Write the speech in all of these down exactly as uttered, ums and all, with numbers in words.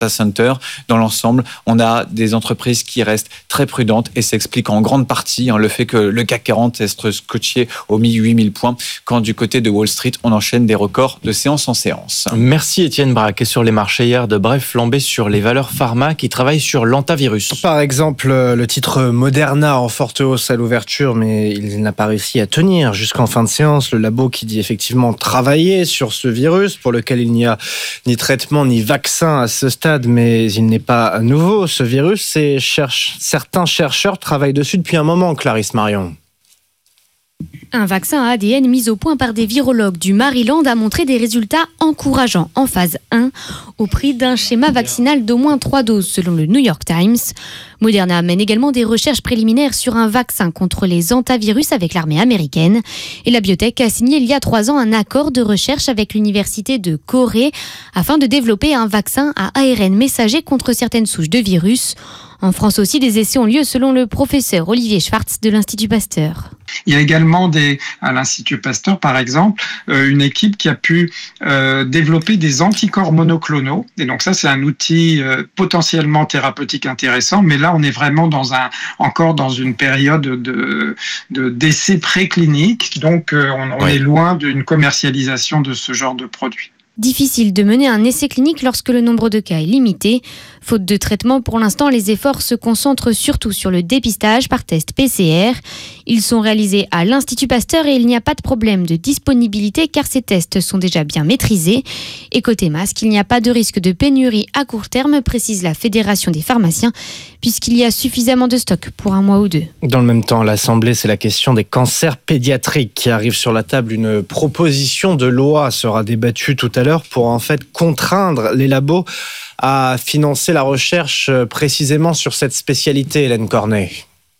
Center. Dans l'ensemble, on a des entreprises qui restent très prudentes et s'explique en grande partie hein, le fait que le C A C quarante reste scotché aux mille huit mille points quand du côté de Wall Street, on enchaîne des records de séance en séance. Merci Étienne Braque. Et sur les marchés hier, de brèves flambées sur les valeurs pharma qui travaillent sur l'antivirus. Par exemple, le titre Moderna en forte hausse à l'ouverture, mais il n'a pas réussi à tenir jusqu'en fin de séance. Le labo qui dit effectivement travailler sur ce virus pour lequel il n'y a ni traitement ni vaccin à ce stade, mais il n'est pas nouveau, ce virus. Et cherche, certains chercheurs travaillent dessus depuis un moment, Clarisse Marion. Un vaccin à A D N mis au point par des virologues du Maryland a montré des résultats encourageants en phase un, au prix d'un schéma vaccinal d'au moins trois doses, selon le New York Times. Moderna mène également des recherches préliminaires sur un vaccin contre les hantavirus avec l'armée américaine. Et la biotech a signé il y a trois ans un accord de recherche avec l'université de Corée afin de développer un vaccin à A R N messager contre certaines souches de virus. En France aussi, des essais ont lieu selon le professeur Olivier Schwartz de l'Institut Pasteur. Il y a également des, à l'Institut Pasteur, par exemple, euh, une équipe qui a pu euh, développer des anticorps monoclonaux. Et donc ça, c'est un outil euh, potentiellement thérapeutique intéressant. Mais là, on est vraiment dans un, encore dans une période de, de, d'essais précliniques. Donc, euh, on, on oui. est loin d'une commercialisation de ce genre de produit. Difficile de mener un essai clinique lorsque le nombre de cas est limité. Faute de traitement, pour l'instant, les efforts se concentrent surtout sur le dépistage par test P C R. Ils sont réalisés à l'Institut Pasteur et il n'y a pas de problème de disponibilité car ces tests sont déjà bien maîtrisés. Et côté masque, il n'y a pas de risque de pénurie à court terme, précise la Fédération des pharmaciens, puisqu'il y a suffisamment de stock pour un mois ou deux. Dans le même temps, l'Assemblée, c'est la question des cancers pédiatriques qui arrive sur la table. Une proposition de loi sera débattue tout à l'heure pour en fait contraindre les labos à financer la recherche précisément sur cette spécialité, Hélène Cornet.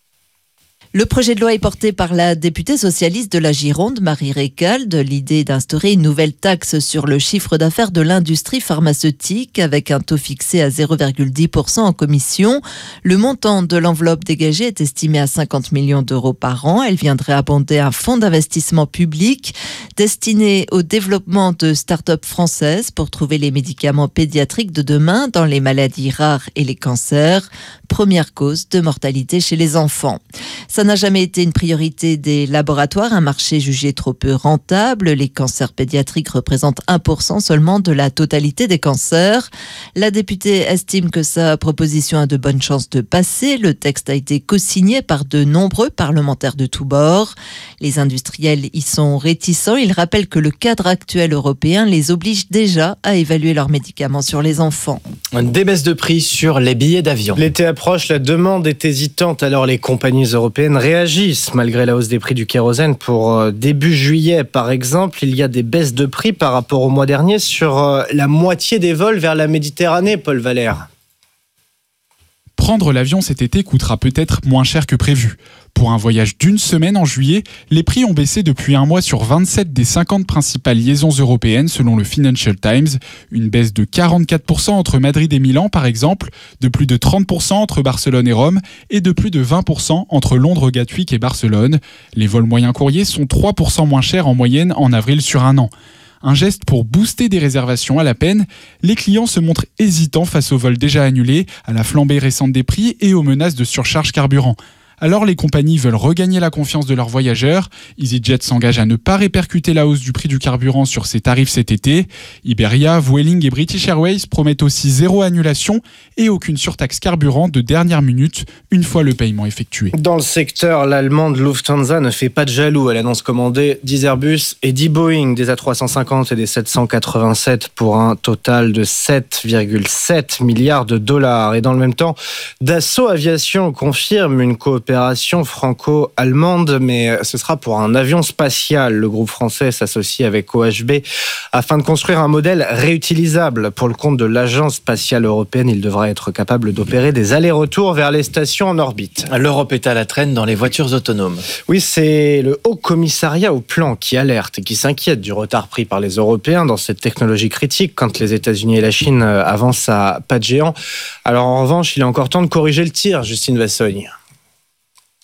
Le projet de loi est porté par la députée socialiste de la Gironde, Marie Récalde. L'idée d'instaurer une nouvelle taxe sur le chiffre d'affaires de l'industrie pharmaceutique avec un taux fixé à zéro virgule dix pour cent en commission. Le montant de l'enveloppe dégagée est estimé à cinquante millions d'euros par an. Elle viendrait abonder un fonds d'investissement public destiné au développement de start-up françaises pour trouver les médicaments pédiatriques de demain dans les maladies rares et les cancers, première cause de mortalité chez les enfants. Ça n'a jamais été une priorité des laboratoires, un marché jugé trop peu rentable. Les cancers pédiatriques représentent un pour cent seulement de la totalité des cancers. La députée estime que sa proposition a de bonnes chances de passer. Le texte a été co-signé par de nombreux parlementaires de tous bords. Les industriels y sont réticents. Ils rappellent que le cadre actuel européen les oblige déjà à évaluer leurs médicaments sur les enfants. Des baisses de prix sur les billets d'avion. L'été approche, la demande est hésitante, alors les compagnies européennes réagissent malgré la hausse des prix du kérosène. Pour début juillet, par exemple, il y a des baisses de prix par rapport au mois dernier sur la moitié des vols vers la Méditerranée, Paul Valère. Prendre l'avion cet été coûtera peut-être moins cher que prévu. Pour un voyage d'une semaine en juillet, les prix ont baissé depuis un mois sur vingt-sept des cinquante principales liaisons européennes selon le Financial Times. Une baisse de quarante-quatre pour cent entre Madrid et Milan par exemple, de plus de trente pour cent entre Barcelone et Rome et de plus de vingt pour cent entre Londres, Gatwick et Barcelone. Les vols moyens courriers sont trois pour cent moins chers en moyenne en avril sur un an. Un geste pour booster des réservations à la peine, les clients se montrent hésitants face aux vols déjà annulés, à la flambée récente des prix et aux menaces de surcharge carburant. Alors les compagnies veulent regagner la confiance de leurs voyageurs. EasyJet s'engage à ne pas répercuter la hausse du prix du carburant sur ses tarifs cet été. Iberia, Vueling et British Airways promettent aussi zéro annulation et aucune surtaxe carburant de dernière minute une fois le paiement effectué. Dans le secteur, l'allemande Lufthansa ne fait pas de jaloux. Elle annonce commander dix Airbus et dix Boeing, des A trois cent cinquante et des sept cent quatre-vingt-sept pour un total de sept virgule sept milliards de dollars. Et dans le même temps, Dassault Aviation confirme une coopération franco-allemande, mais ce sera pour un avion spatial. Le groupe français s'associe avec O H B afin de construire un modèle réutilisable. Pour le compte de l'Agence spatiale européenne, il devra être capable d'opérer des allers-retours vers les stations en orbite. L'Europe est à la traîne dans les voitures autonomes. Oui, c'est le Haut Commissariat au Plan qui alerte et qui s'inquiète du retard pris par les Européens dans cette technologie critique quand les États-Unis et la Chine avancent à pas de géant. Alors en revanche, il est encore temps de corriger le tir, Justine Vassogne.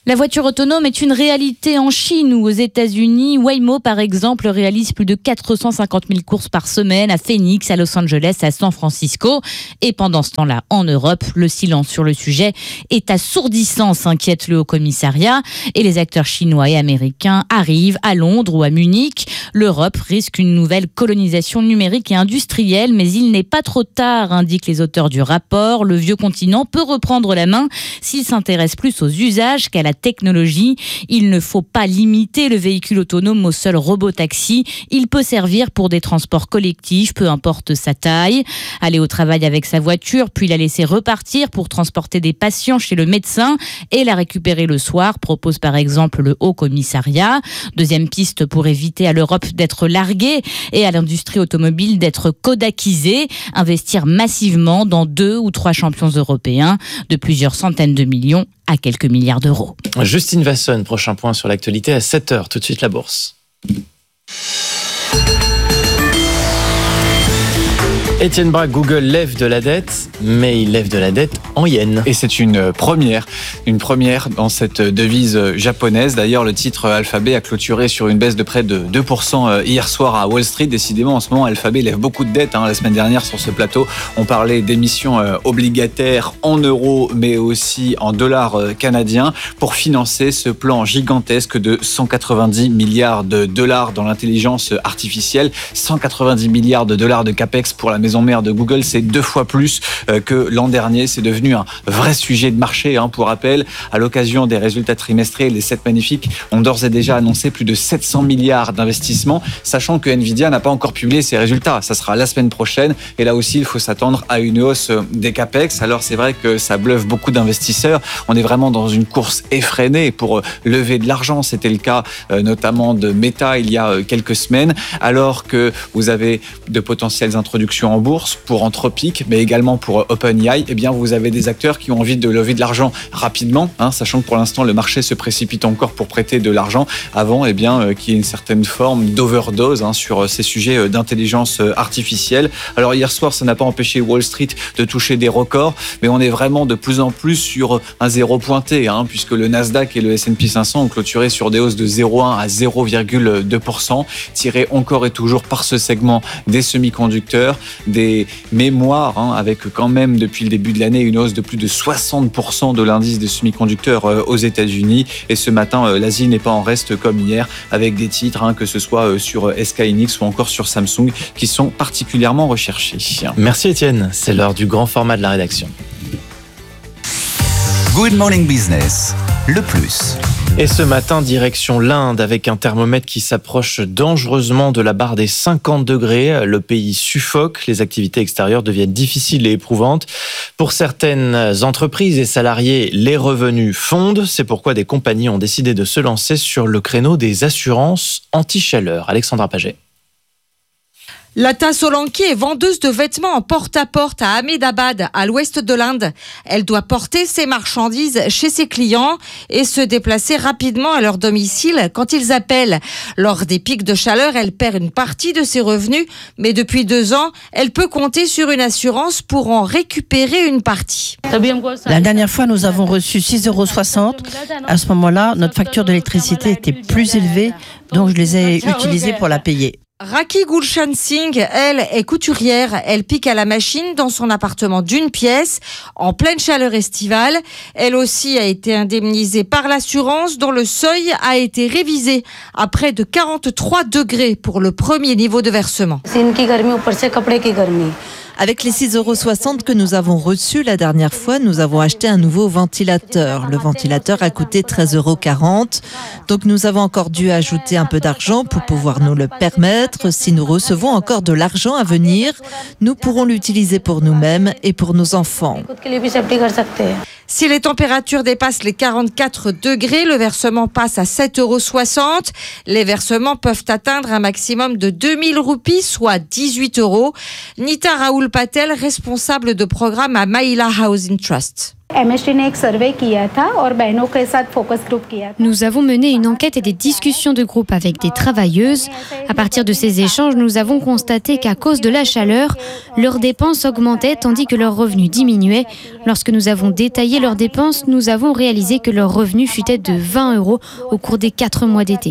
La voiture autonome est une réalité en Chine ou aux États-Unis. Waymo, par exemple, réalise plus de quatre cent cinquante mille courses par semaine à Phoenix, à Los Angeles, à San Francisco. Et pendant ce temps-là, en Europe, le silence sur le sujet est assourdissant, s'inquiète le Haut-Commissariat. Et les acteurs chinois et américains arrivent à Londres ou à Munich. L'Europe risque une nouvelle colonisation numérique et industrielle, mais il n'est pas trop tard, indiquent les auteurs du rapport. Le vieux continent peut reprendre la main s'il s'intéresse plus aux usages qu'à la technologie. Il ne faut pas limiter le véhicule autonome au seul robot-taxi. Il peut servir pour des transports collectifs, peu importe sa taille. Aller au travail avec sa voiture, puis la laisser repartir pour transporter des patients chez le médecin et la récupérer le soir, propose par exemple le Haut-Commissariat. Deuxième piste pour éviter à l'Europe d'être larguée et à l'industrie automobile d'être kodakisée. Investir massivement dans deux ou trois champions européens de plusieurs centaines de millions à quelques milliards d'euros. Justine Vasson, prochain point sur l'actualité à sept heures. Tout de suite la bourse. Étienne Braque, Google lève de la dette, mais il lève de la dette en yens. Et c'est une première, une première dans cette devise japonaise. D'ailleurs, le titre Alphabet a clôturé sur une baisse de près de deux pour cent hier soir à Wall Street. Décidément, en ce moment, Alphabet lève beaucoup de dettes. La semaine dernière, sur ce plateau, on parlait d'émissions obligataires en euros, mais aussi en dollars canadiens pour financer ce plan gigantesque de cent quatre-vingt-dix milliards de dollars dans l'intelligence artificielle. cent quatre-vingt-dix milliards de dollars de capex pour la maison mère de Google, c'est deux fois plus que l'an dernier. C'est devenu un vrai sujet de marché. Hein. Pour rappel, à l'occasion des résultats trimestriels, les sept magnifiques ont d'ores et déjà annoncé plus de sept cents milliards d'investissements, sachant que Nvidia n'a pas encore publié ses résultats. Ça sera la semaine prochaine. Et là aussi, il faut s'attendre à une hausse des capex. Alors c'est vrai que ça bluffe beaucoup d'investisseurs. On est vraiment dans une course effrénée pour lever de l'argent. C'était le cas notamment de Meta il y a quelques semaines, alors que vous avez de potentielles introductions en bourse pour Anthropic, mais également pour OpenAI. Eh bien, vous avez des acteurs qui ont envie de lever de l'argent rapidement, hein, sachant que pour l'instant, le marché se précipite encore pour prêter de l'argent avant eh bien, euh, qu'il y ait une certaine forme d'overdose hein, sur euh, ces sujets euh, d'intelligence euh, artificielle. Alors, hier soir, ça n'a pas empêché Wall Street de toucher des records, mais on est vraiment de plus en plus sur un zéro pointé, hein, puisque le Nasdaq et le S and P cinq cents ont clôturé sur des hausses de zéro virgule un à zéro virgule deux pour cent, tirées encore et toujours par ce segment des semi-conducteurs, des mémoires, hein, avec quand même depuis le début de l'année une hausse de plus de soixante pour cent de l'indice des semi-conducteurs euh, aux États-Unis. Et ce matin, euh, l'Asie n'est pas en reste comme hier, avec des titres, hein, que ce soit euh, sur S K Hynix ou encore sur Samsung, qui sont particulièrement recherchés. Merci Étienne, c'est l'heure du grand format de la rédaction. Good Morning Business, le plus. Et ce matin, direction l'Inde, avec un thermomètre qui s'approche dangereusement de la barre des cinquante degrés. Le pays suffoque, les activités extérieures deviennent difficiles et éprouvantes. Pour certaines entreprises et salariés, les revenus fondent. C'est pourquoi des compagnies ont décidé de se lancer sur le créneau des assurances anti-chaleur. Alexandra Paget. Lata Solanki est vendeuse de vêtements en porte-à-porte à Ahmedabad, à l'ouest de l'Inde. Elle doit porter ses marchandises chez ses clients et se déplacer rapidement à leur domicile quand ils appellent. Lors des pics de chaleur, elle perd une partie de ses revenus, mais depuis deux ans, elle peut compter sur une assurance pour en récupérer une partie. La dernière fois, nous avons reçu six euros soixante. À ce moment-là, notre facture d'électricité était plus élevée, donc je les ai utilisées pour la payer. Raki Gulshan Singh, elle, est couturière. Elle pique à la machine dans son appartement d'une pièce, en pleine chaleur estivale. Elle aussi a été indemnisée par l'assurance, dont le seuil a été révisé à près de quarante-trois degrés pour le premier niveau de versement. Avec les six euros soixante que nous avons reçus la dernière fois, nous avons acheté un nouveau ventilateur. Le ventilateur a coûté treize euros quarante. Donc nous avons encore dû ajouter un peu d'argent pour pouvoir nous le permettre. Si nous recevons encore de l'argent à venir, nous pourrons l'utiliser pour nous-mêmes et pour nos enfants. Si les températures dépassent les quarante-quatre degrés, le versement passe à sept euros soixante. Les versements peuvent atteindre un maximum de deux mille roupies, soit dix-huit euros. Nita Raoul Patel, responsable de programme à Mahila Housing Trust. Nous avons mené une enquête et des discussions de groupe avec des travailleuses. À partir de ces échanges, nous avons constaté qu'à cause de la chaleur, leurs dépenses augmentaient tandis que leurs revenus diminuaient. Lorsque nous avons détaillé leurs dépenses, nous avons réalisé que leurs revenus chutaient de vingt euros au cours des quatre mois d'été.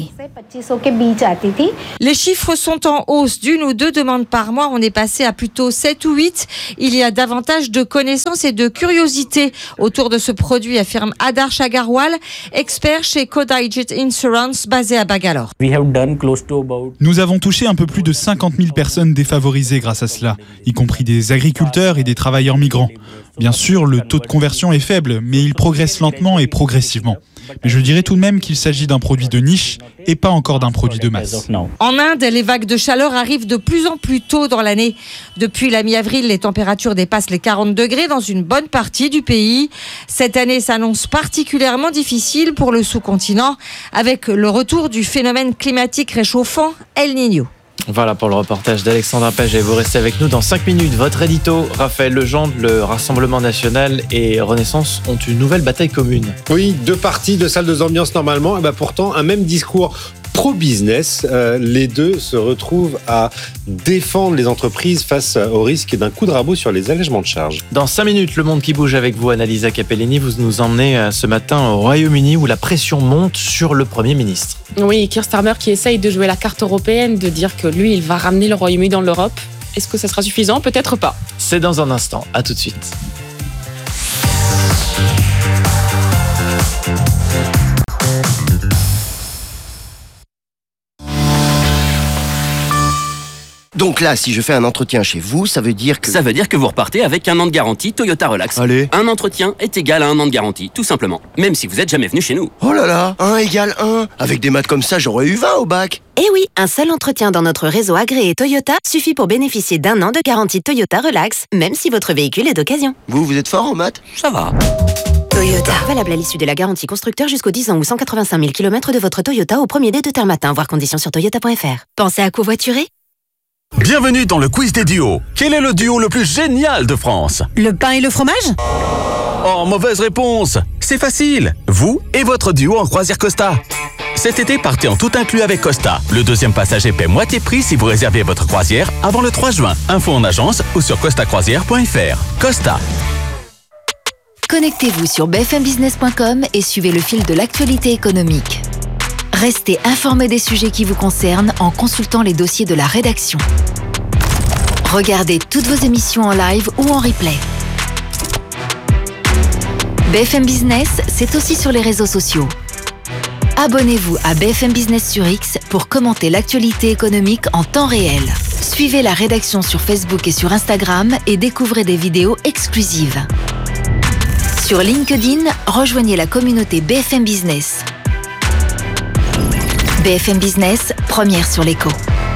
Les chiffres sont en hausse. D'une ou deux demandes par mois, on est passé à plutôt sept ou huit. Il y a davantage de connaissances et de curiosité autour de ce produit, affirme Adarsh Agarwal, expert chez Kodigit Insurance, basé à Bangalore. Nous avons touché un peu plus de cinquante mille personnes défavorisées grâce à cela, y compris des agriculteurs et des travailleurs migrants. Bien sûr, le taux de conversion est faible, mais il progresse lentement et progressivement. Mais je dirais tout de même qu'il s'agit d'un produit de niche et pas encore d'un produit de masse. En Inde, les vagues de chaleur arrivent de plus en plus tôt dans l'année. Depuis la mi-avril, les températures dépassent les quarante degrés dans une bonne partie du pays. Cette année s'annonce particulièrement difficile pour le sous-continent, avec le retour du phénomène climatique réchauffant El Niño. Voilà pour le reportage d'Alexandra Paget. Vous restez avec nous dans cinq minutes. Votre édito, Raphaël Legendre, le Rassemblement National et Renaissance ont une nouvelle bataille commune. Oui, deux partis, deux salles, deux ambiances normalement. Et ben pourtant, un même discours pro-business. Euh, les deux se retrouvent à défendre les entreprises face au risque d'un coup de rabot sur les allègements de charges. Dans cinq minutes, le monde qui bouge avec vous, Annalisa Capellini. Vous nous emmenez ce matin au Royaume-Uni où la pression monte sur le Premier ministre. Oui, Keir Starmer qui essaye de jouer la carte européenne, de dire que lui, il va ramener le Royaume-Uni dans l'Europe. Est-ce que ça sera suffisant ? Peut-être pas. C'est dans un instant. À tout de suite. Donc là, si je fais un entretien chez vous, ça veut dire que... Ça veut dire que vous repartez avec un an de garantie Toyota Relax. Allez. Un entretien est égal à un an de garantie, tout simplement. Même si vous n'êtes jamais venu chez nous. Oh là là, un égale un. Avec des maths comme ça, j'aurais eu vingt au bac. Eh oui, un seul entretien dans notre réseau agréé Toyota suffit pour bénéficier d'un an de garantie Toyota Relax, même si votre véhicule est d'occasion. Vous, vous êtes fort en maths ? Ça va. Toyota. Valable à l'issue de la garantie constructeur jusqu'aux dix ans ou cent quatre-vingt-cinq mille kilomètres de votre Toyota au premier dé de terre matin, voir conditions sur toyota point f r. Pensez à covoiturer ? Bienvenue dans le quiz des duos. Quel est le duo le plus génial de France ? Le pain et le fromage ? Oh, mauvaise réponse. C'est facile. Vous et votre duo en croisière Costa. Cet été, partez en tout inclus avec Costa. Le deuxième passager paie moitié prix si vous réservez votre croisière avant le trois juin. Info en agence ou sur costa croisière point f r. Costa. Connectez-vous sur b f m business point com et suivez le fil de l'actualité économique. Restez informés des sujets qui vous concernent en consultant les dossiers de la rédaction. Regardez toutes vos émissions en live ou en replay. B F M Business, c'est aussi sur les réseaux sociaux. Abonnez-vous à B F M Business sur X pour commenter l'actualité économique en temps réel. Suivez la rédaction sur Facebook et sur Instagram et découvrez des vidéos exclusives. Sur LinkedIn, rejoignez la communauté B F M Business. B F M Business, première sur l'écho.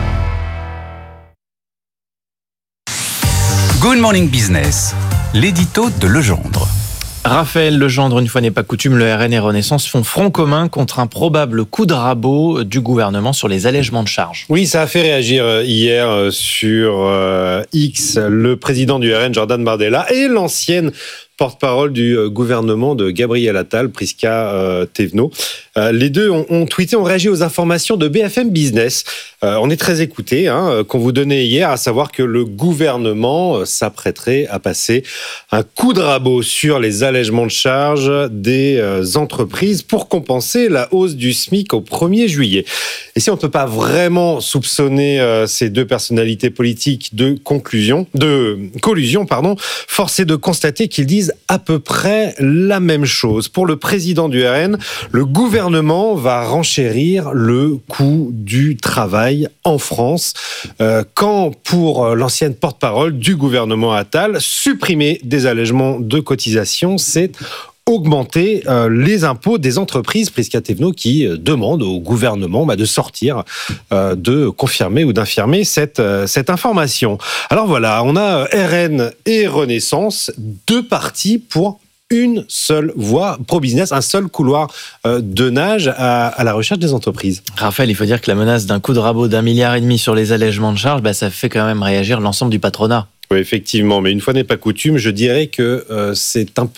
Good Morning Business, l'édito de Legendre. Raphaël Legendre, une fois n'est pas coutume, le R N et Renaissance font front commun contre un probable coup de rabot du gouvernement sur les allègements de charges. Oui, ça a fait réagir hier sur X le président du R N, Jordan Bardella, et l'ancienne porte-parole du gouvernement de Gabriel Attal, Prisca euh, Thévenot. Euh, les deux ont, ont tweeté, ont réagi aux informations de B F M Business. Euh, on est très écoutés, hein, qu'on vous donnait hier, à savoir que le gouvernement s'apprêterait à passer un coup de rabot sur les allègements de charges des euh, entreprises pour compenser la hausse du SMIC au premier juillet. Et si on ne peut pas vraiment soupçonner euh, ces deux personnalités politiques de conclusion, de collusion, pardon, force est de constater qu'ils disent à peu près la même chose. Pour le président du R N, le gouvernement va renchérir le coût du travail en France. Euh, quand pour l'ancienne porte-parole du gouvernement Attal, supprimer des allègements de cotisations, c'est augmenter euh, les impôts des entreprises. Prisca Thévenot qui euh, demande au gouvernement bah, de sortir, euh, de confirmer ou d'infirmer cette, euh, cette information. Alors voilà, on a euh, R N et Renaissance, deux partis pour une seule voie pro-business, un seul couloir euh, de nage à, à la recherche des entreprises. Raphaël, il faut dire que la menace d'un coup de rabot d'un milliard et demi sur les allègements de charges, bah, ça fait quand même réagir l'ensemble du patronat. Oui, effectivement, mais une fois n'est pas coutume, je dirais que euh, c'est un peu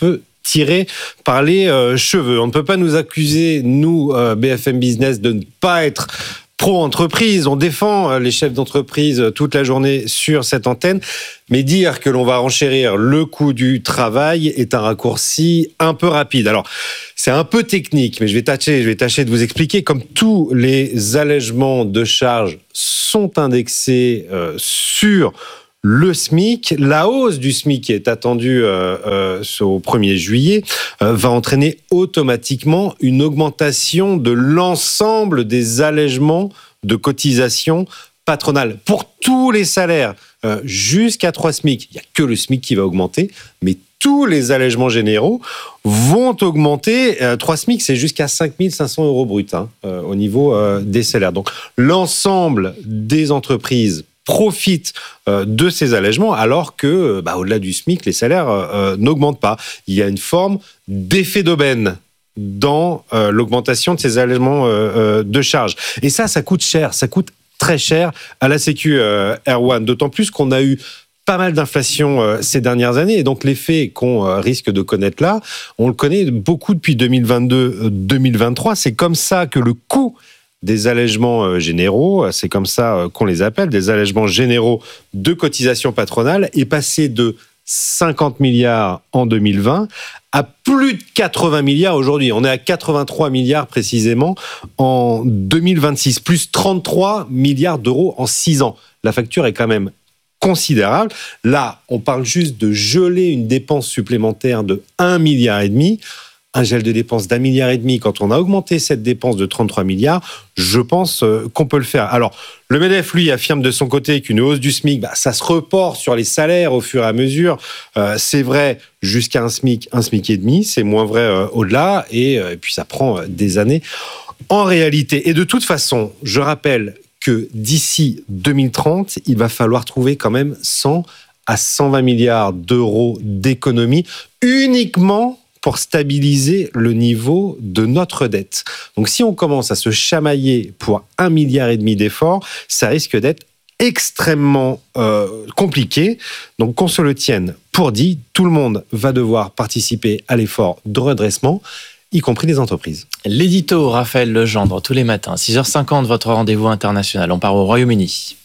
tiré par les euh, cheveux. On ne peut pas nous accuser, nous, euh, B F M Business, de ne pas être pro-entreprise. On défend les chefs d'entreprise toute la journée sur cette antenne. Mais dire que l'on va renchérir le coût du travail est un raccourci un peu rapide. Alors, c'est un peu technique, mais je vais tâcher, je vais tâcher de vous expliquer. Comme tous les allègements de charges sont indexés euh, sur le SMIC, la hausse du SMIC qui est attendue euh, euh, au premier juillet euh, va entraîner automatiquement une augmentation de l'ensemble des allègements de cotisations patronales pour tous les salaires euh, jusqu'à trois SMIC. Il n'y a que le SMIC qui va augmenter, mais tous les allègements généraux vont augmenter. Euh, trois SMIC, c'est jusqu'à cinq mille cinq cents euros bruts hein, euh, au niveau euh, des salaires. Donc l'ensemble des entreprises profitent euh, de ces allègements, alors que, bah, au-delà du SMIC, les salaires euh, n'augmentent pas. Il y a une forme d'effet d'aubaine dans euh, l'augmentation de ces allègements euh, euh, de charges. Et ça, ça coûte cher, ça coûte très cher à la Sécu euh, Erwan, d'autant plus qu'on a eu pas mal d'inflation euh, ces dernières années, et donc l'effet qu'on euh, risque de connaître là, on le connaît beaucoup depuis deux mille vingt-deux deux mille vingt-trois. C'est comme ça que le coût des allègements généraux, c'est comme ça qu'on les appelle, des allègements généraux de cotisations patronales, est passé de cinquante milliards en deux mille vingt à plus de quatre-vingts milliards aujourd'hui. On est à quatre-vingt-trois milliards précisément en deux mille vingt-six, plus trente-trois milliards d'euros en six ans. La facture est quand même considérable. Là, on parle juste de geler une dépense supplémentaire de un milliard et demi. Un gel de dépenses d'un milliard et demi, quand on a augmenté cette dépense de trente-trois milliards, je pense qu'on peut le faire. Alors, le MEDEF, lui, affirme de son côté qu'une hausse du SMIC, bah, ça se reporte sur les salaires au fur et à mesure. Euh, c'est vrai jusqu'à un SMIC, un SMIC et demi, c'est moins vrai euh, au-delà, et, euh, et puis ça prend euh, des années en réalité. Et de toute façon, je rappelle que d'ici deux mille trente, il va falloir trouver quand même cent à cent vingt milliards d'euros d'économies uniquement pour stabiliser le niveau de notre dette. Donc si on commence à se chamailler pour un milliard et demi d'efforts, ça risque d'être extrêmement euh, compliqué. Donc qu'on se le tienne pour dit, tout le monde va devoir participer à l'effort de redressement, y compris les entreprises. L'édito, Raphaël Legendre, tous les matins, six heures cinquante, votre rendez-vous international. On part au Royaume-Uni.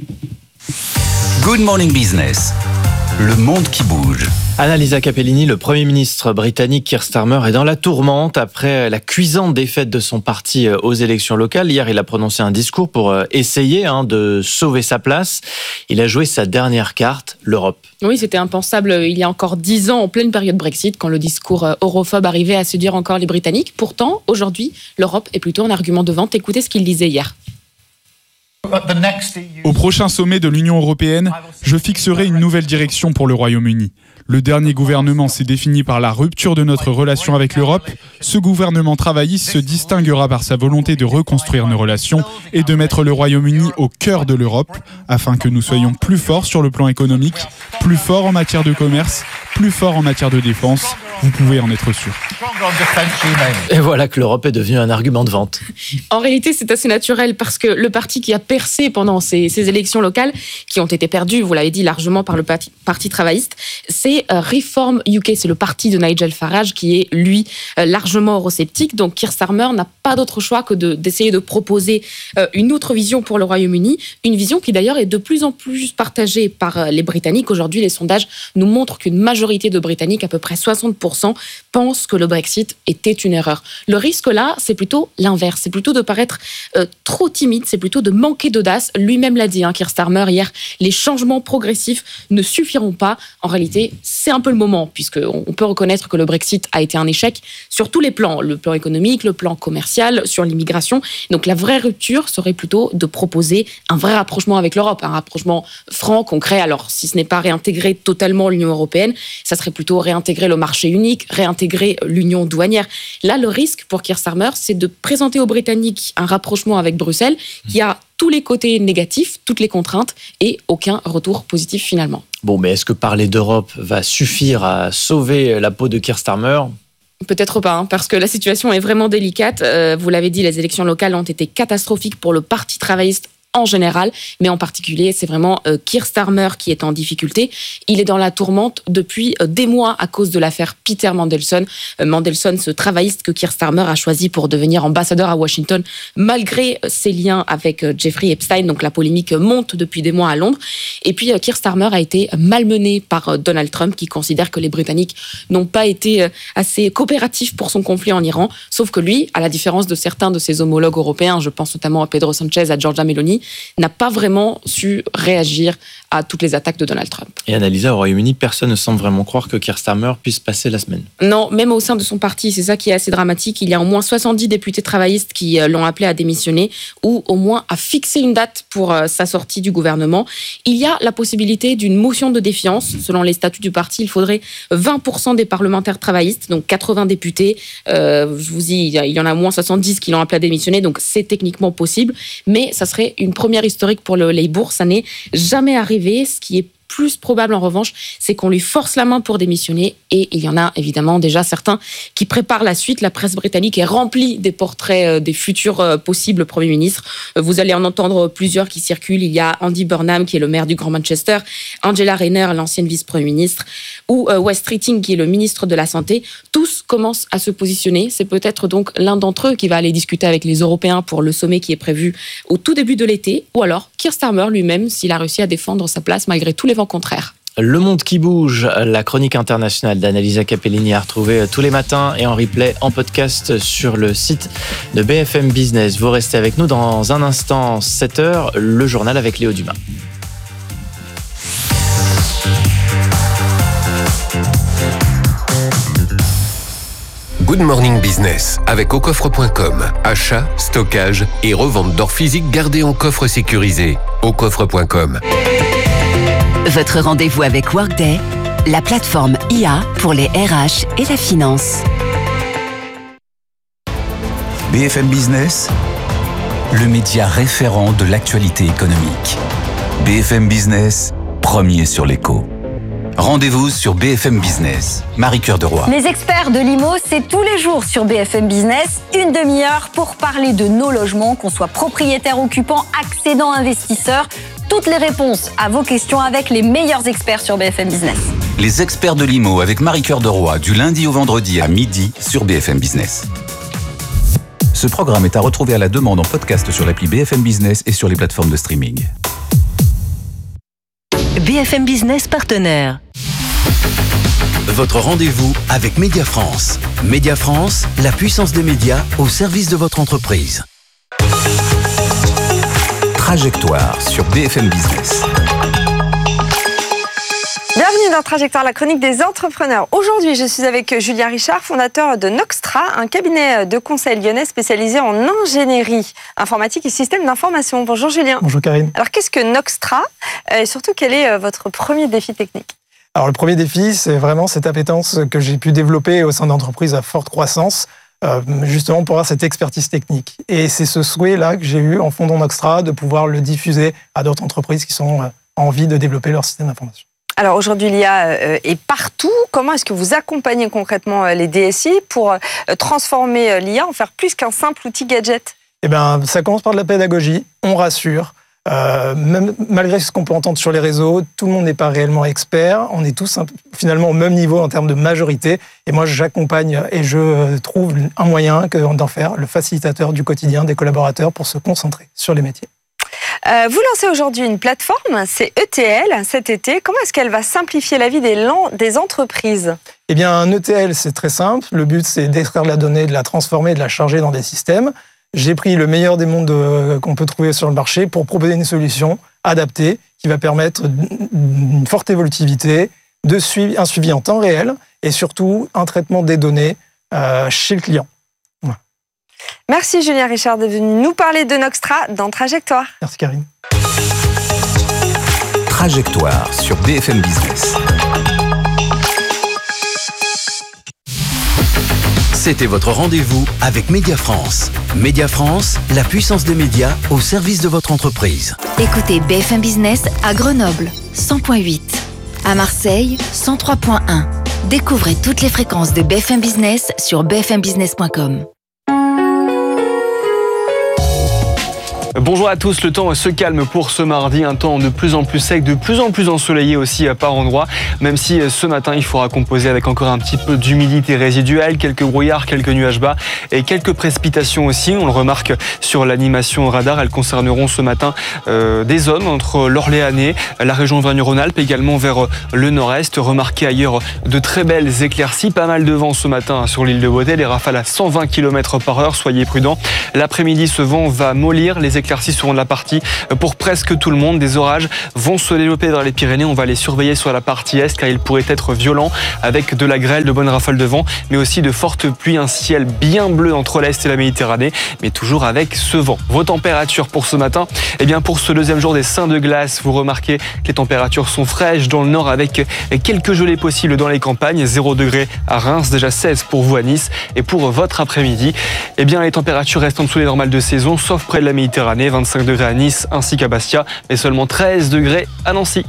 Good Morning Business. Le monde qui bouge. Annalisa Capellini, le Premier ministre britannique Keir Starmer, est dans la tourmente après la cuisante défaite de son parti aux élections locales. Hier, il a prononcé un discours pour essayer hein, de sauver sa place. Il a joué sa dernière carte, l'Europe. Oui, c'était impensable il y a encore dix ans, en pleine période Brexit, quand le discours europhobe arrivait à séduire encore les Britanniques. Pourtant, aujourd'hui, l'Europe est plutôt un argument de vente. Écoutez ce qu'il disait hier. Au prochain sommet de l'Union européenne, je fixerai une nouvelle direction pour le Royaume-Uni. Le dernier gouvernement s'est défini par la rupture de notre relation avec l'Europe. Ce gouvernement travailliste se distinguera par sa volonté de reconstruire nos relations et de mettre le Royaume-Uni au cœur de l'Europe, afin que nous soyons plus forts sur le plan économique, plus forts en matière de commerce, plus forts en matière de défense. Vous pouvez en être sûr. Et voilà que l'Europe est devenue un argument de vente. En réalité, c'est assez naturel parce que le parti qui a percé pendant ces, ces élections locales, qui ont été perdues, vous l'avez dit, largement par le parti, parti travailliste, c'est euh, Reform U K, c'est le parti de Nigel Farage qui est, lui, euh, largement eurosceptique. Donc Keir Starmer n'a pas d'autre choix que de, d'essayer de proposer euh, une autre vision pour le Royaume-Uni, une vision qui d'ailleurs est de plus en plus partagée par euh, les Britanniques. Aujourd'hui, les sondages nous montrent qu'une majorité de Britanniques, à peu près soixante pour cent, pensent que le Brexit était une erreur. Le risque là, c'est plutôt l'inverse. C'est plutôt de paraître euh, trop timide, c'est plutôt de manquer d'audace. Lui-même l'a dit, hein, Keir Starmer, hier, les changements progressifs ne suffiront pas. En réalité, c'est un peu le moment, puisqu'on peut reconnaître que le Brexit a été un échec sur tous les plans, le plan économique, le plan commercial, sur l'immigration. Donc la vraie rupture serait plutôt de proposer un vrai rapprochement avec l'Europe, un rapprochement franc, concret. Alors, si ce n'est pas réintégrer totalement l'Union européenne, ça serait plutôt réintégrer le marché unique, réintégrer l'union douanière. Là, le risque pour Keir Starmer, c'est de présenter aux Britanniques un rapprochement avec Bruxelles qui a tous les côtés négatifs, toutes les contraintes et aucun retour positif finalement. Bon, mais est-ce que parler d'Europe va suffire à sauver la peau de Keir Starmer ? Peut-être pas, hein, parce que la situation est vraiment délicate. Euh, vous l'avez dit, les élections locales ont été catastrophiques pour le Parti travailliste en général, mais en particulier, c'est vraiment euh, Keir Starmer qui est en difficulté. Il est dans la tourmente depuis euh, des mois à cause de l'affaire Peter Mandelson. Euh, Mandelson, ce travailliste que Keir Starmer a choisi pour devenir ambassadeur à Washington, malgré ses liens avec euh, Jeffrey Epstein. Donc la polémique monte depuis des mois à Londres. Et puis euh, Keir Starmer a été malmené par euh, Donald Trump, qui considère que les Britanniques n'ont pas été euh, assez coopératifs pour son conflit en Iran. Sauf que lui, à la différence de certains de ses homologues européens, je pense notamment à Pedro Sanchez, à Giorgia Meloni, n'a pas vraiment su réagir à toutes les attaques de Donald Trump. Et Annalisa, au Royaume-Uni, personne ne semble vraiment croire que Keir Starmer puisse passer la semaine. Non, même au sein de son parti, c'est ça qui est assez dramatique. Il y a au moins soixante-dix députés travaillistes qui l'ont appelé à démissionner ou au moins à fixer une date pour sa sortie du gouvernement. Il y a la possibilité d'une motion de défiance. Selon les statuts du parti, il faudrait vingt pour cent des parlementaires travaillistes, donc quatre-vingts députés. Euh, je vous dis, il y en a au moins soixante-dix qui l'ont appelé à démissionner, donc c'est techniquement possible. Mais ça serait une première historique pour le Labour. Ça n'est jamais arrivé. Ce qui est plus probable en revanche, c'est qu'on lui force la main pour démissionner, et il y en a évidemment déjà certains qui préparent la suite. La presse britannique est remplie des portraits des futurs possibles premiers ministres. Vous allez en entendre plusieurs qui circulent. Il y a Andy Burnham qui est le maire du Grand Manchester, Angela Rayner, l'ancienne vice-premier ministre, ou Wes Streeting qui est le ministre de la Santé. Tous commencent à se positionner. C'est peut-être donc l'un d'entre eux qui va aller discuter avec les Européens pour le sommet qui est prévu au tout début de l'été, ou alors Keir Starmer lui-même s'il a réussi à défendre sa place malgré tous les vents contraires. Le monde qui bouge, la chronique internationale d'Annalisa Capellini à retrouver tous les matins et en replay en podcast sur le site de B F M Business. Vous restez avec nous dans un instant, sept heures, le journal avec Léo Dumas. Good Morning Business avec au coffre point com. Achat, stockage et revente d'or physique gardé en coffre sécurisé. au coffre point com. Votre rendez-vous avec Workday, la plateforme I A pour les R H et la finance. B F M Business, le média référent de l'actualité économique. B F M Business, premier sur l'écho. Rendez-vous sur B F M Business. Marie-Cœur de Roy. Les experts de l'I M O, c'est tous les jours sur B F M Business, une demi-heure pour parler de nos logements, qu'on soit propriétaire, occupant, accédant, investisseur. Toutes les réponses à vos questions avec les meilleurs experts sur B F M Business. Les experts de l'I M O avec Marie-Cœur de Roy, du lundi au vendredi à midi sur B F M Business. Ce programme est à retrouver à la demande en podcast sur l'appli B F M Business et sur les plateformes de streaming. B F M Business partenaire. Votre rendez-vous avec Média France. Média France, la puissance des médias au service de votre entreprise. Trajectoire sur B F M Business. Bienvenue dans Trajectoire, la chronique des entrepreneurs. Aujourd'hui, je suis avec Julien Richard, fondateur de Noxtra, un cabinet de conseil lyonnais spécialisé en ingénierie informatique et système d'information. Bonjour Julien. Bonjour Karine. Alors qu'est-ce que Noxtra et surtout quel est votre premier défi technique ? Alors le premier défi, c'est vraiment cette appétence que j'ai pu développer au sein d'entreprises à forte croissance, euh, justement pour avoir cette expertise technique. Et c'est ce souhait-là que j'ai eu en fondant Noxtra, de pouvoir le diffuser à d'autres entreprises qui sont euh, envie de développer leur système d'information. Alors aujourd'hui, l'I A est partout. Comment est-ce que vous accompagnez concrètement les D S I pour transformer l'I A en faire plus qu'un simple outil gadget ? Eh bien, ça commence par de la pédagogie, on rassure. Euh, même, malgré ce qu'on peut entendre sur les réseaux, tout le monde n'est pas réellement expert. On est tous un, finalement au même niveau en termes de majorité. Et moi, j'accompagne et je trouve un moyen que d'en faire le facilitateur du quotidien des collaborateurs pour se concentrer sur les métiers. Euh, vous lancez aujourd'hui une plateforme, c'est E T L, cet été. Comment est-ce qu'elle va simplifier la vie des, des entreprises ? Eh bien, un E T L, c'est très simple. Le but, c'est d'extraire la donnée, de la transformer, de la charger dans des systèmes. J'ai pris le meilleur des mondes de, qu'on peut trouver sur le marché pour proposer une solution adaptée qui va permettre une forte évolutivité, de suivi, un suivi en temps réel et surtout un traitement des données euh, chez le client. Voilà. Merci Julien Richard d'être venu nous parler de Noxtra dans Trajectoire. Merci Karine. Trajectoire sur B F M Business. C'était votre rendez-vous avec Média France. Média France, la puissance des médias au service de votre entreprise. Écoutez B F M Business à Grenoble, cent point huit. À Marseille, cent trois point un. Découvrez toutes les fréquences de B F M Business sur b f m business point com. Bonjour à tous, le temps se calme pour ce mardi, un temps de plus en plus sec, de plus en plus ensoleillé aussi par endroits, même si ce matin il faudra composer avec encore un petit peu d'humidité résiduelle, quelques brouillards, quelques nuages bas et quelques précipitations aussi. On le remarque sur l'animation radar, elles concerneront ce matin euh, des zones entre l'Orléanais, la région Auvergne-Rhône-Alpes, également vers le nord-est. Remarquez ailleurs de très belles éclaircies, pas mal de vent ce matin sur l'île de Beauté, les rafales à cent vingt kilomètres par heure, soyez prudents. L'après-midi, ce vent va mollir, les éclaircies seront de la partie pour presque tout le monde. Des orages vont se développer dans les Pyrénées, on va les surveiller sur la partie est car ils pourraient être violents avec de la grêle, de bonnes rafales de vent, mais aussi de fortes pluies, un ciel bien bleu entre l'est et la Méditerranée, mais toujours avec ce vent. Vos températures pour ce matin, eh bien pour ce deuxième jour des Saints de glace, vous remarquez que les températures sont fraîches dans le nord avec quelques gelées possibles dans les campagnes, zéro degré à Reims, déjà seize pour vous à Nice, et pour votre après-midi, eh bien les températures restent en dessous des normales de saison, sauf près de la Méditerranée, vingt-cinq degrés à Nice ainsi qu'à Bastia, mais seulement treize degrés à Nancy.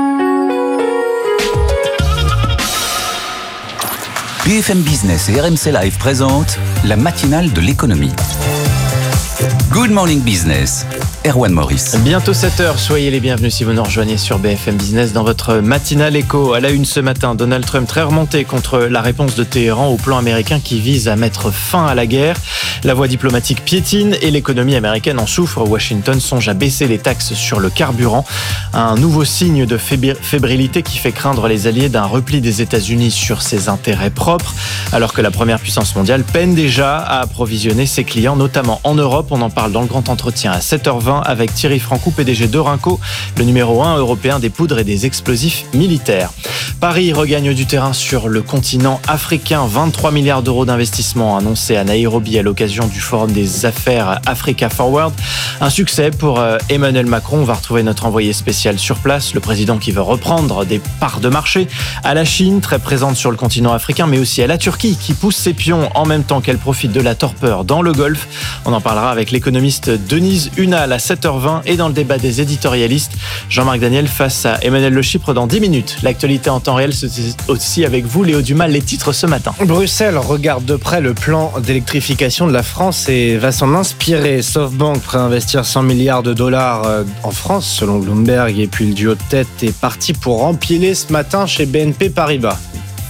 B F M Business et R M C Live présentent la matinale de l'économie. Good Morning Business, Erwan Maurice. Bientôt sept heures, soyez les bienvenus si vous nous rejoignez sur B F M Business dans votre matinale éco. À la une ce matin, Donald Trump très remonté contre la réponse de Téhéran au plan américain qui vise à mettre fin à la guerre. La voie diplomatique piétine et l'économie américaine en souffre. Washington songe à baisser les taxes sur le carburant. Un nouveau signe de fébrilité qui fait craindre les alliés d'un repli des États-Unis sur ses intérêts propres, alors que la première puissance mondiale peine déjà à approvisionner ses clients, notamment en Europe. On en parle dans le grand entretien à sept heures vingt avec Thierry Francou, P D G d'Orinco, le numéro un européen des poudres et des explosifs militaires. Paris regagne du terrain sur le continent africain. vingt-trois milliards d'euros d'investissement annoncés à Nairobi à l'occasion du Forum des affaires Africa Forward. Un succès pour Emmanuel Macron. On va retrouver notre envoyé spécial sur place, le président qui veut reprendre des parts de marché. À la Chine, très présente sur le continent africain, mais aussi à la Turquie qui pousse ses pions en même temps qu'elle profite de la torpeur dans le Golfe. On en parlera avec l'économiste Denise Hunal à sept heures vingt et dans le débat des éditorialistes, Jean-Marc Daniel face à Emmanuel Le Chypre dans dix minutes. L'actualité en temps réel, c'est aussi avec vous, Léo Dumas, les titres ce matin. Bruxelles regarde de près le plan d'électrification de la France et va s'en inspirer. SoftBank prêt à investir cent milliards de dollars en France, selon Bloomberg, et puis le duo de tête est parti pour empiler ce matin chez B N P Paribas.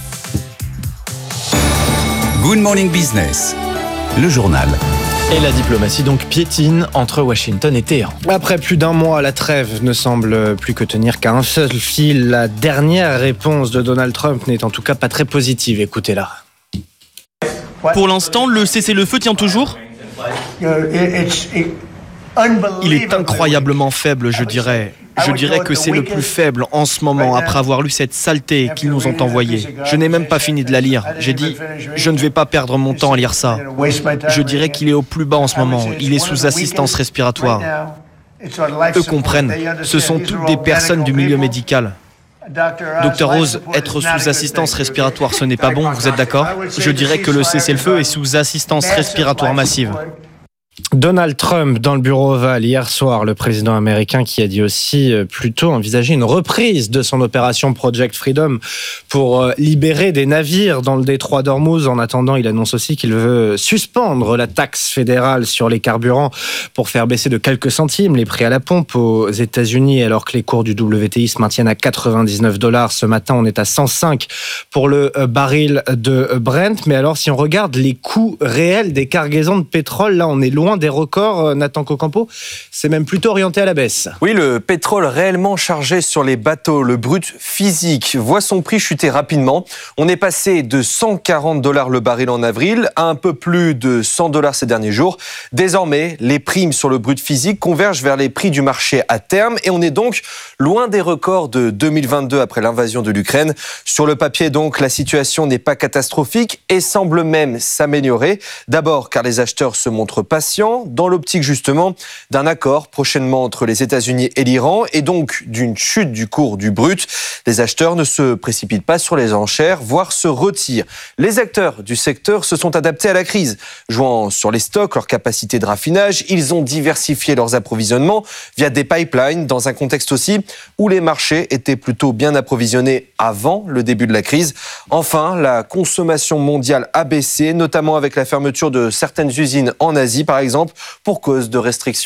Good Morning Business, le journal. Et la diplomatie donc piétine entre Washington et Téhéran. Après plus d'un mois, la trêve ne semble plus que tenir qu'à un seul fil. La dernière réponse de Donald Trump n'est en tout cas pas très positive. Écoutez-la. Pour l'instant, le cessez-le-feu tient toujours ? Il est incroyablement faible, je dirais. Je dirais que c'est le plus faible en ce moment, après avoir lu cette saleté qu'ils nous ont envoyée. Je n'ai même pas fini de la lire. J'ai dit, je ne vais pas perdre mon temps à lire ça. Je dirais qu'il est au plus bas en ce moment. Il est sous assistance respiratoire. Eux comprennent. Ce sont toutes des personnes du milieu médical. Docteur Rose, être sous assistance respiratoire, ce n'est pas bon, vous êtes d'accord ? Je dirais que le cessez-le-feu est sous assistance respiratoire massive. Donald Trump dans le bureau ovale hier soir, le président américain qui a dit aussi plutôt envisager une reprise de son opération Project Freedom pour libérer des navires dans le détroit d'Ormuz. En attendant, il annonce aussi qu'il veut suspendre la taxe fédérale sur les carburants pour faire baisser de quelques centimes les prix à la pompe aux États-Unis, alors que les cours du W T I se maintiennent à quatre-vingt-dix-neuf dollars. Ce matin, on est à cent cinq pour le baril de Brent. Mais alors, si on regarde les coûts réels des cargaisons de pétrole, là, on est loin des records, Nathan Cocampo, c'est même plutôt orienté à la baisse. Oui, le pétrole réellement chargé sur les bateaux, le brut physique, voit son prix chuter rapidement. On est passé de cent quarante dollars le baril en avril à un peu plus de cent dollars ces derniers jours. Désormais, les primes sur le brut physique convergent vers les prix du marché à terme et on est donc loin des records de deux mille vingt-deux après l'invasion de l'Ukraine. Sur le papier donc, la situation n'est pas catastrophique et semble même s'améliorer. D'abord car les acheteurs se montrent patients, dans l'optique justement d'un accord prochainement entre les États-Unis et l'Iran et donc d'une chute du cours du brut. Les acheteurs ne se précipitent pas sur les enchères, voire se retirent. Les acteurs du secteur se sont adaptés à la crise. Jouant sur les stocks, leur capacité de raffinage, ils ont diversifié leurs approvisionnements via des pipelines dans un contexte aussi où les marchés étaient plutôt bien approvisionnés avant le début de la crise. Enfin, la consommation mondiale a baissé, notamment avec la fermeture de certaines usines en Asie, par exemple, pour cause de restrictions.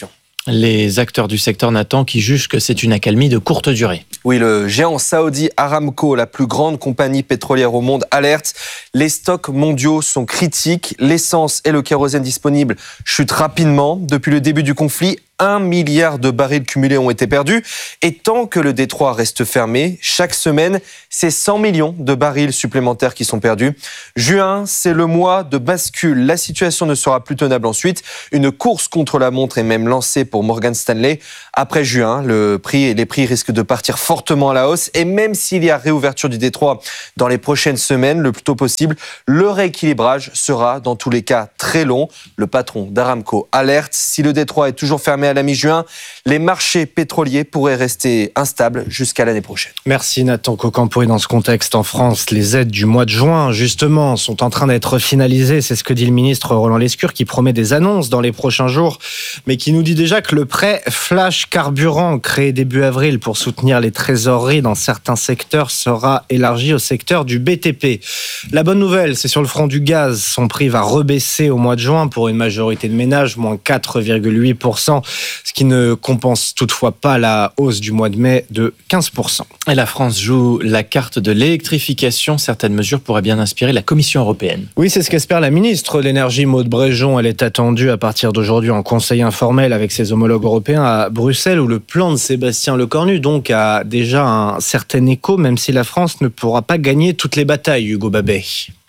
Les acteurs du secteur Nathan qui jugent que c'est une accalmie de courte durée. Oui, le géant saoudi Aramco, la plus grande compagnie pétrolière au monde, alerte. Les stocks mondiaux sont critiques. L'essence et le kérosène disponibles chutent rapidement. Depuis le début du conflit, un milliard de barils cumulés ont été perdus. Et tant que le détroit reste fermé, chaque semaine, c'est cent millions de barils supplémentaires qui sont perdus. Juin, c'est le mois de bascule. La situation ne sera plus tenable ensuite. Une course contre la montre est même lancée pour Morgan Stanley. Après juin, le prix et les prix risquent de partir fortement à la hausse. Et même s'il y a réouverture du détroit dans les prochaines semaines, le plus tôt possible, le rééquilibrage sera dans tous les cas très long. Le patron d'Aramco alerte. Si le détroit est toujours fermé à la mi-juin, les marchés pétroliers pourraient rester instables jusqu'à l'année prochaine. Merci Nathan Cocampo. Et dans ce contexte, en France, les aides du mois de juin, justement, sont en train d'être finalisées. C'est ce que dit le ministre Roland Lescure, qui promet des annonces dans les prochains jours, mais qui nous dit déjà que le prêt Flash Carburant, créé début avril pour soutenir les trésoreries dans certains secteurs, sera élargi au secteur du B T P. La bonne nouvelle, c'est sur le front du gaz. Son prix va rebaisser au mois de juin pour une majorité de ménages, moins quatre virgule huit pour cent, ce qui ne compense toutefois pas la hausse du mois de mai de quinze pour cent. Et la France joue la carte de l'électrification. Certaines mesures pourraient bien inspirer la Commission européenne. Oui, c'est ce qu'espère la ministre de l'Énergie, Maud Bréjon. Elle est attendue à partir d'aujourd'hui en conseil informel avec ses homologues européens à Bruxelles, où le plan de Sébastien Lecornu donc a déjà un certain écho, même si la France ne pourra pas gagner toutes les batailles, Hugo Babet.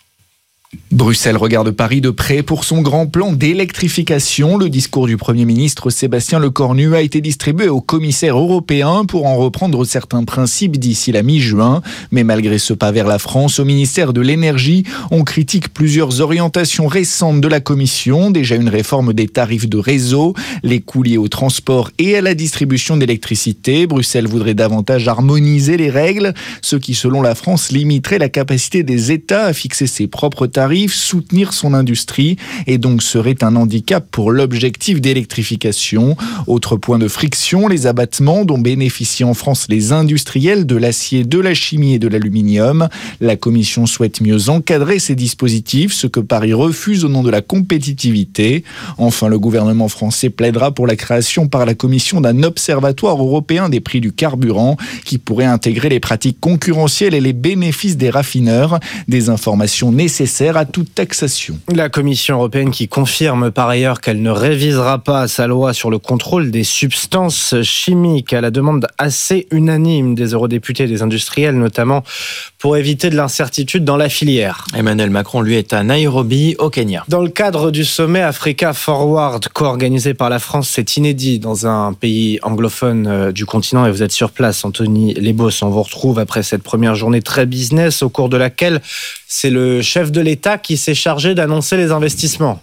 Bruxelles regarde Paris de près pour son grand plan d'électrification. Le discours du Premier ministre Sébastien Lecornu a été distribué aux commissaires européens pour en reprendre certains principes d'ici la mi-juin. Mais malgré ce pas vers la France, au ministère de l'Énergie, on critique plusieurs orientations récentes de la Commission. Déjà une réforme des tarifs de réseau, les coûts liés au transport et à la distribution d'électricité. Bruxelles voudrait davantage harmoniser les règles, ce qui, selon la France, limiterait la capacité des États à fixer ses propres tarifs, soutenir son industrie et donc serait un handicap pour l'objectif d'électrification. Autre point de friction, les abattements dont bénéficient en France les industriels de l'acier, de la chimie et de l'aluminium. La Commission souhaite mieux encadrer ces dispositifs, ce que Paris refuse au nom de la compétitivité. Enfin, le gouvernement français plaidera pour la création par la Commission d'un observatoire européen des prix du carburant qui pourrait intégrer les pratiques concurrentielles et les bénéfices des raffineurs, des informations nécessaires à toute taxation. La Commission européenne qui confirme par ailleurs qu'elle ne révisera pas sa loi sur le contrôle des substances chimiques à la demande assez unanime des eurodéputés et des industriels, notamment pour éviter de l'incertitude dans la filière. Emmanuel Macron, lui, est à Nairobi, au Kenya. Dans le cadre du sommet Africa Forward, co-organisé par la France, c'est inédit dans un pays anglophone du continent et vous êtes sur place, Anthony Lebos. On vous retrouve après cette première journée très business au cours de laquelle c'est le chef de l'État qui s'est chargé d'annoncer les investissements.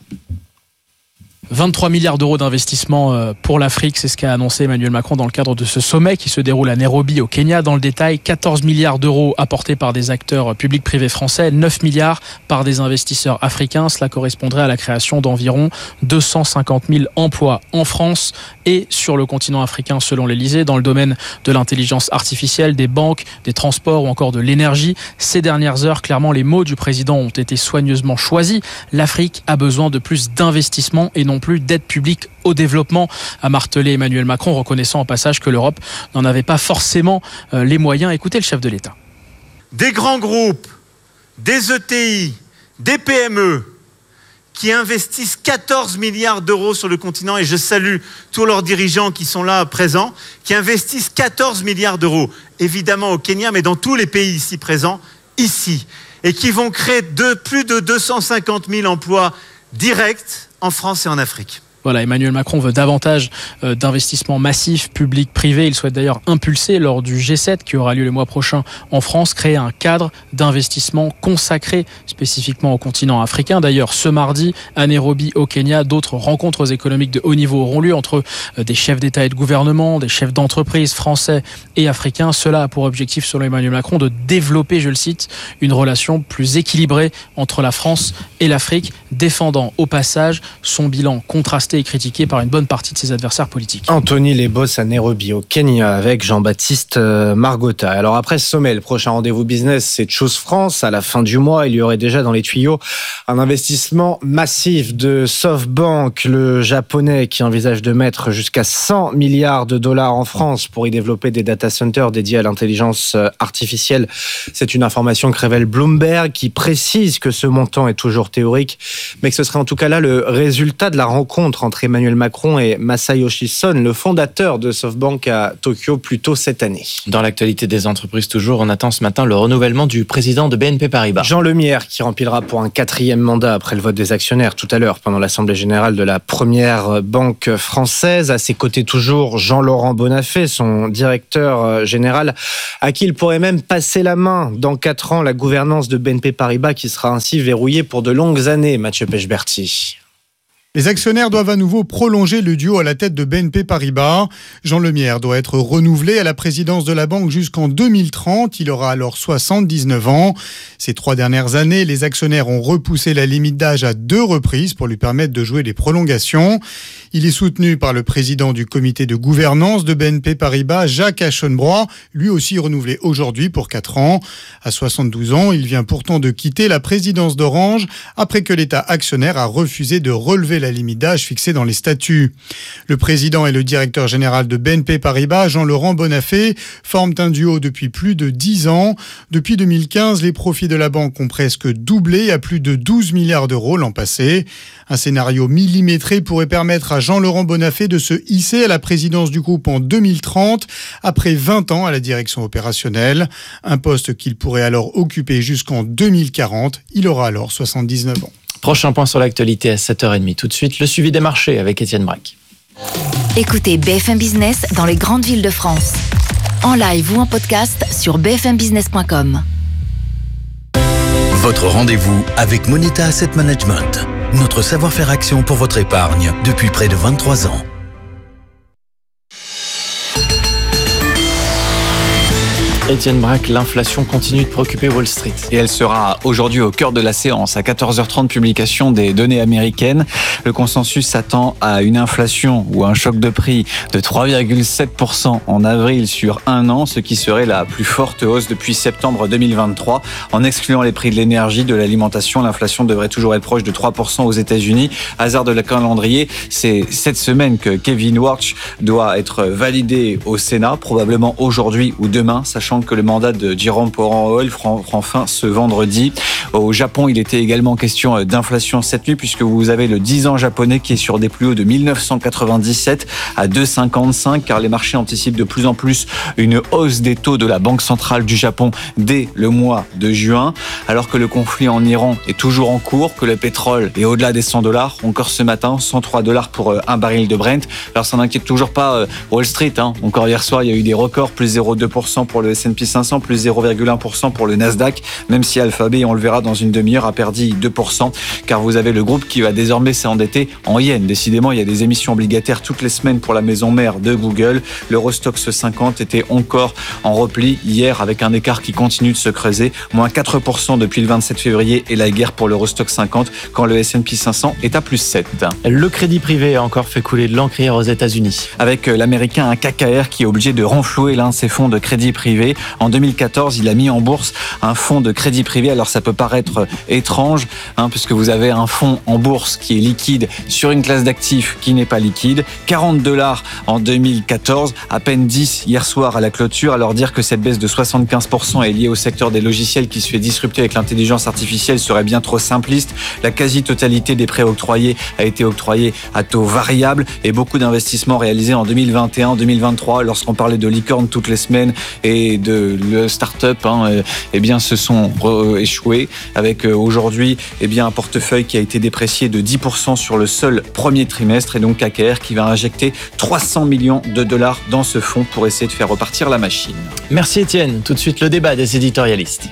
vingt-trois milliards d'euros d'investissement pour l'Afrique, c'est ce qu'a annoncé Emmanuel Macron dans le cadre de ce sommet qui se déroule à Nairobi au Kenya. Dans le détail, quatorze milliards d'euros apportés par des acteurs publics privés français, neuf milliards par des investisseurs africains. Cela correspondrait à la création d'environ deux cent cinquante mille emplois en France et sur le continent africain selon l'Élysée, dans le domaine de l'intelligence artificielle, des banques, des transports ou encore de l'énergie. Ces dernières heures, clairement, les mots du président ont été soigneusement choisis. L'Afrique a besoin de plus d'investissements et non plus d'aide publique au développement, a martelé Emmanuel Macron, reconnaissant au passage que l'Europe n'en avait pas forcément les moyens. Écoutez le chef de l'État. Des grands groupes, des E T I, des P M E qui investissent quatorze milliards d'euros sur le continent, et je salue tous leurs dirigeants qui sont là présents, qui investissent quatorze milliards d'euros, évidemment au Kenya, mais dans tous les pays ici présents, ici, et qui vont créer de, plus de deux cent cinquante mille emplois directs en France et en Afrique. Voilà, Emmanuel Macron veut davantage euh, d'investissements massifs, publics, privés. Il souhaite d'ailleurs impulser lors du G sept qui aura lieu le mois prochain en France, créer un cadre d'investissement consacré spécifiquement au continent africain. D'ailleurs, ce mardi, à Nairobi, au Kenya, d'autres rencontres économiques de haut niveau auront lieu entre euh, des chefs d'État et de gouvernement, des chefs d'entreprise français et africains. Cela a pour objectif, selon Emmanuel Macron, de développer, je le cite, une relation plus équilibrée entre la France et l'Afrique, défendant au passage son bilan contrasté contesté et critiqué par une bonne partie de ses adversaires politiques. Anthony Lebos à Nairobi, au Kenya, avec Jean-Baptiste Margotta. Alors après ce sommet, le prochain rendez-vous business, c'est Choose France. À la fin du mois, il y aurait déjà dans les tuyaux un investissement massif de SoftBank, le japonais, qui envisage de mettre jusqu'à cent milliards de dollars en France pour y développer des data centers dédiés à l'intelligence artificielle. C'est une information que révèle Bloomberg, qui précise que ce montant est toujours théorique, mais que ce serait en tout cas là le résultat de la rencontre entre Emmanuel Macron et Masayoshi Son, le fondateur de SoftBank à Tokyo, plus tôt cette année. Dans l'actualité des entreprises toujours, on attend ce matin le renouvellement du président de B N P Paribas. Jean Lemierre, qui remplira pour un quatrième mandat après le vote des actionnaires tout à l'heure pendant l'Assemblée générale de la première banque française. À ses côtés toujours Jean-Laurent Bonnafé, son directeur général, à qui il pourrait même passer la main dans quatre ans, la gouvernance de B N P Paribas qui sera ainsi verrouillée pour de longues années. Mathieu Pechberti. Les actionnaires doivent à nouveau prolonger le duo à la tête de B N P Paribas. Jean Lemierre doit être renouvelé à la présidence de la banque jusqu'en deux mille trente. Il aura alors soixante-dix-neuf ans. Ces trois dernières années, les actionnaires ont repoussé la limite d'âge à deux reprises pour lui permettre de jouer les prolongations. Il est soutenu par le président du comité de gouvernance de B N P Paribas, Jacques Aschenbroich, lui aussi renouvelé aujourd'hui pour quatre ans. À soixante-douze ans, il vient pourtant de quitter la présidence d'Orange après que l'État actionnaire a refusé de relever la limite d'âge fixée dans les statuts. Le président et le directeur général de B N P Paribas, Jean-Laurent Bonnafé, forment un duo depuis plus de dix ans. Depuis deux mille quinze, les profits de la banque ont presque doublé à plus de douze milliards d'euros l'an passé. Un scénario millimétré pourrait permettre à Jean-Laurent Bonnafé de se hisser à la présidence du groupe en deux mille trente, après vingt ans à la direction opérationnelle. Un poste qu'il pourrait alors occuper jusqu'en deux mille quarante. Il aura alors soixante-dix-neuf ans. Prochain point sur l'actualité à sept heures trente. Tout de suite, le suivi des marchés avec Étienne Braque. Écoutez B F M Business dans les grandes villes de France. En live ou en podcast sur b f m business point com. Votre rendez-vous avec Moneta Asset Management. Notre savoir-faire action pour votre épargne depuis près de vingt-trois ans. Étienne Braque, l'inflation continue de préoccuper Wall Street. Et elle sera aujourd'hui au cœur de la séance. À quatorze heures trente, publication des données américaines. Le consensus s'attend à une inflation ou un choc de prix de trois virgule sept pour cent en avril sur un an, ce qui serait la plus forte hausse depuis septembre deux mille vingt-trois. En excluant les prix de l'énergie, de l'alimentation, l'inflation devrait toujours être proche de trois pour cent aux États-Unis. Hasard de la calendrier, c'est cette semaine que Kevin Warsh doit être validé au Sénat, probablement aujourd'hui ou demain, sachant que le mandat de Jerome Powell prend fin ce vendredi. Au Japon, il était également question d'inflation cette nuit, puisque vous avez le dix ans japonais qui est sur des plus hauts de mille neuf cent quatre-vingt-dix-sept à deux virgule cinquante-cinq, car les marchés anticipent de plus en plus une hausse des taux de la Banque centrale du Japon dès le mois de juin, alors que le conflit en Iran est toujours en cours, que le pétrole est au-delà des cent dollars, encore ce matin, cent trois dollars pour un baril de Brent. Alors ça n'inquiète toujours pas Wall Street, hein. Encore hier soir, il y a eu des records, plus zéro virgule deux pour cent pour le S and P cinq cents, plus zéro virgule un pour cent pour le Nasdaq, même si Alphabet, on le verra dans une demi-heure, a perdu deux pour cent, car vous avez le groupe qui va désormais s'endetter en yens. Décidément, il y a des émissions obligataires toutes les semaines pour la maison mère de Google. L'Eurostoxx cinquante était encore en repli hier, avec un écart qui continue de se creuser, moins quatre pour cent depuis le vingt-sept février, et la guerre pour l'Eurostoxx cinquante, quand le S and P cinq cents est à plus sept. Le crédit privé a encore fait couler de l'encre hier aux États-Unis. Avec l'américain K K R qui est obligé de renflouer l'un de ses fonds de crédit privé. En deux mille quatorze, il a mis en bourse un fonds de crédit privé. Alors ça peut paraître étrange, hein, puisque vous avez un fonds en bourse qui est liquide sur une classe d'actifs qui n'est pas liquide. quarante dollars en deux mille quatorze, à peine dix hier soir à la clôture. Alors dire que cette baisse de soixante-quinze pour cent est liée au secteur des logiciels qui se fait disrupter avec l'intelligence artificielle serait bien trop simpliste. La quasi-totalité des prêts octroyés a été octroyée à taux variable, et beaucoup d'investissements réalisés en deux mille vingt et un deux mille vingt-trois, lorsqu'on parlait de licorne toutes les semaines et de le start-up, hein, euh, eh bien, se sont euh, échoués, avec euh, aujourd'hui eh bien, un portefeuille qui a été déprécié de dix pour cent sur le seul premier trimestre, et donc K K R qui va injecter trois cents millions de dollars dans ce fonds pour essayer de faire repartir la machine. Merci Étienne. Tout de suite, le débat des éditorialistes.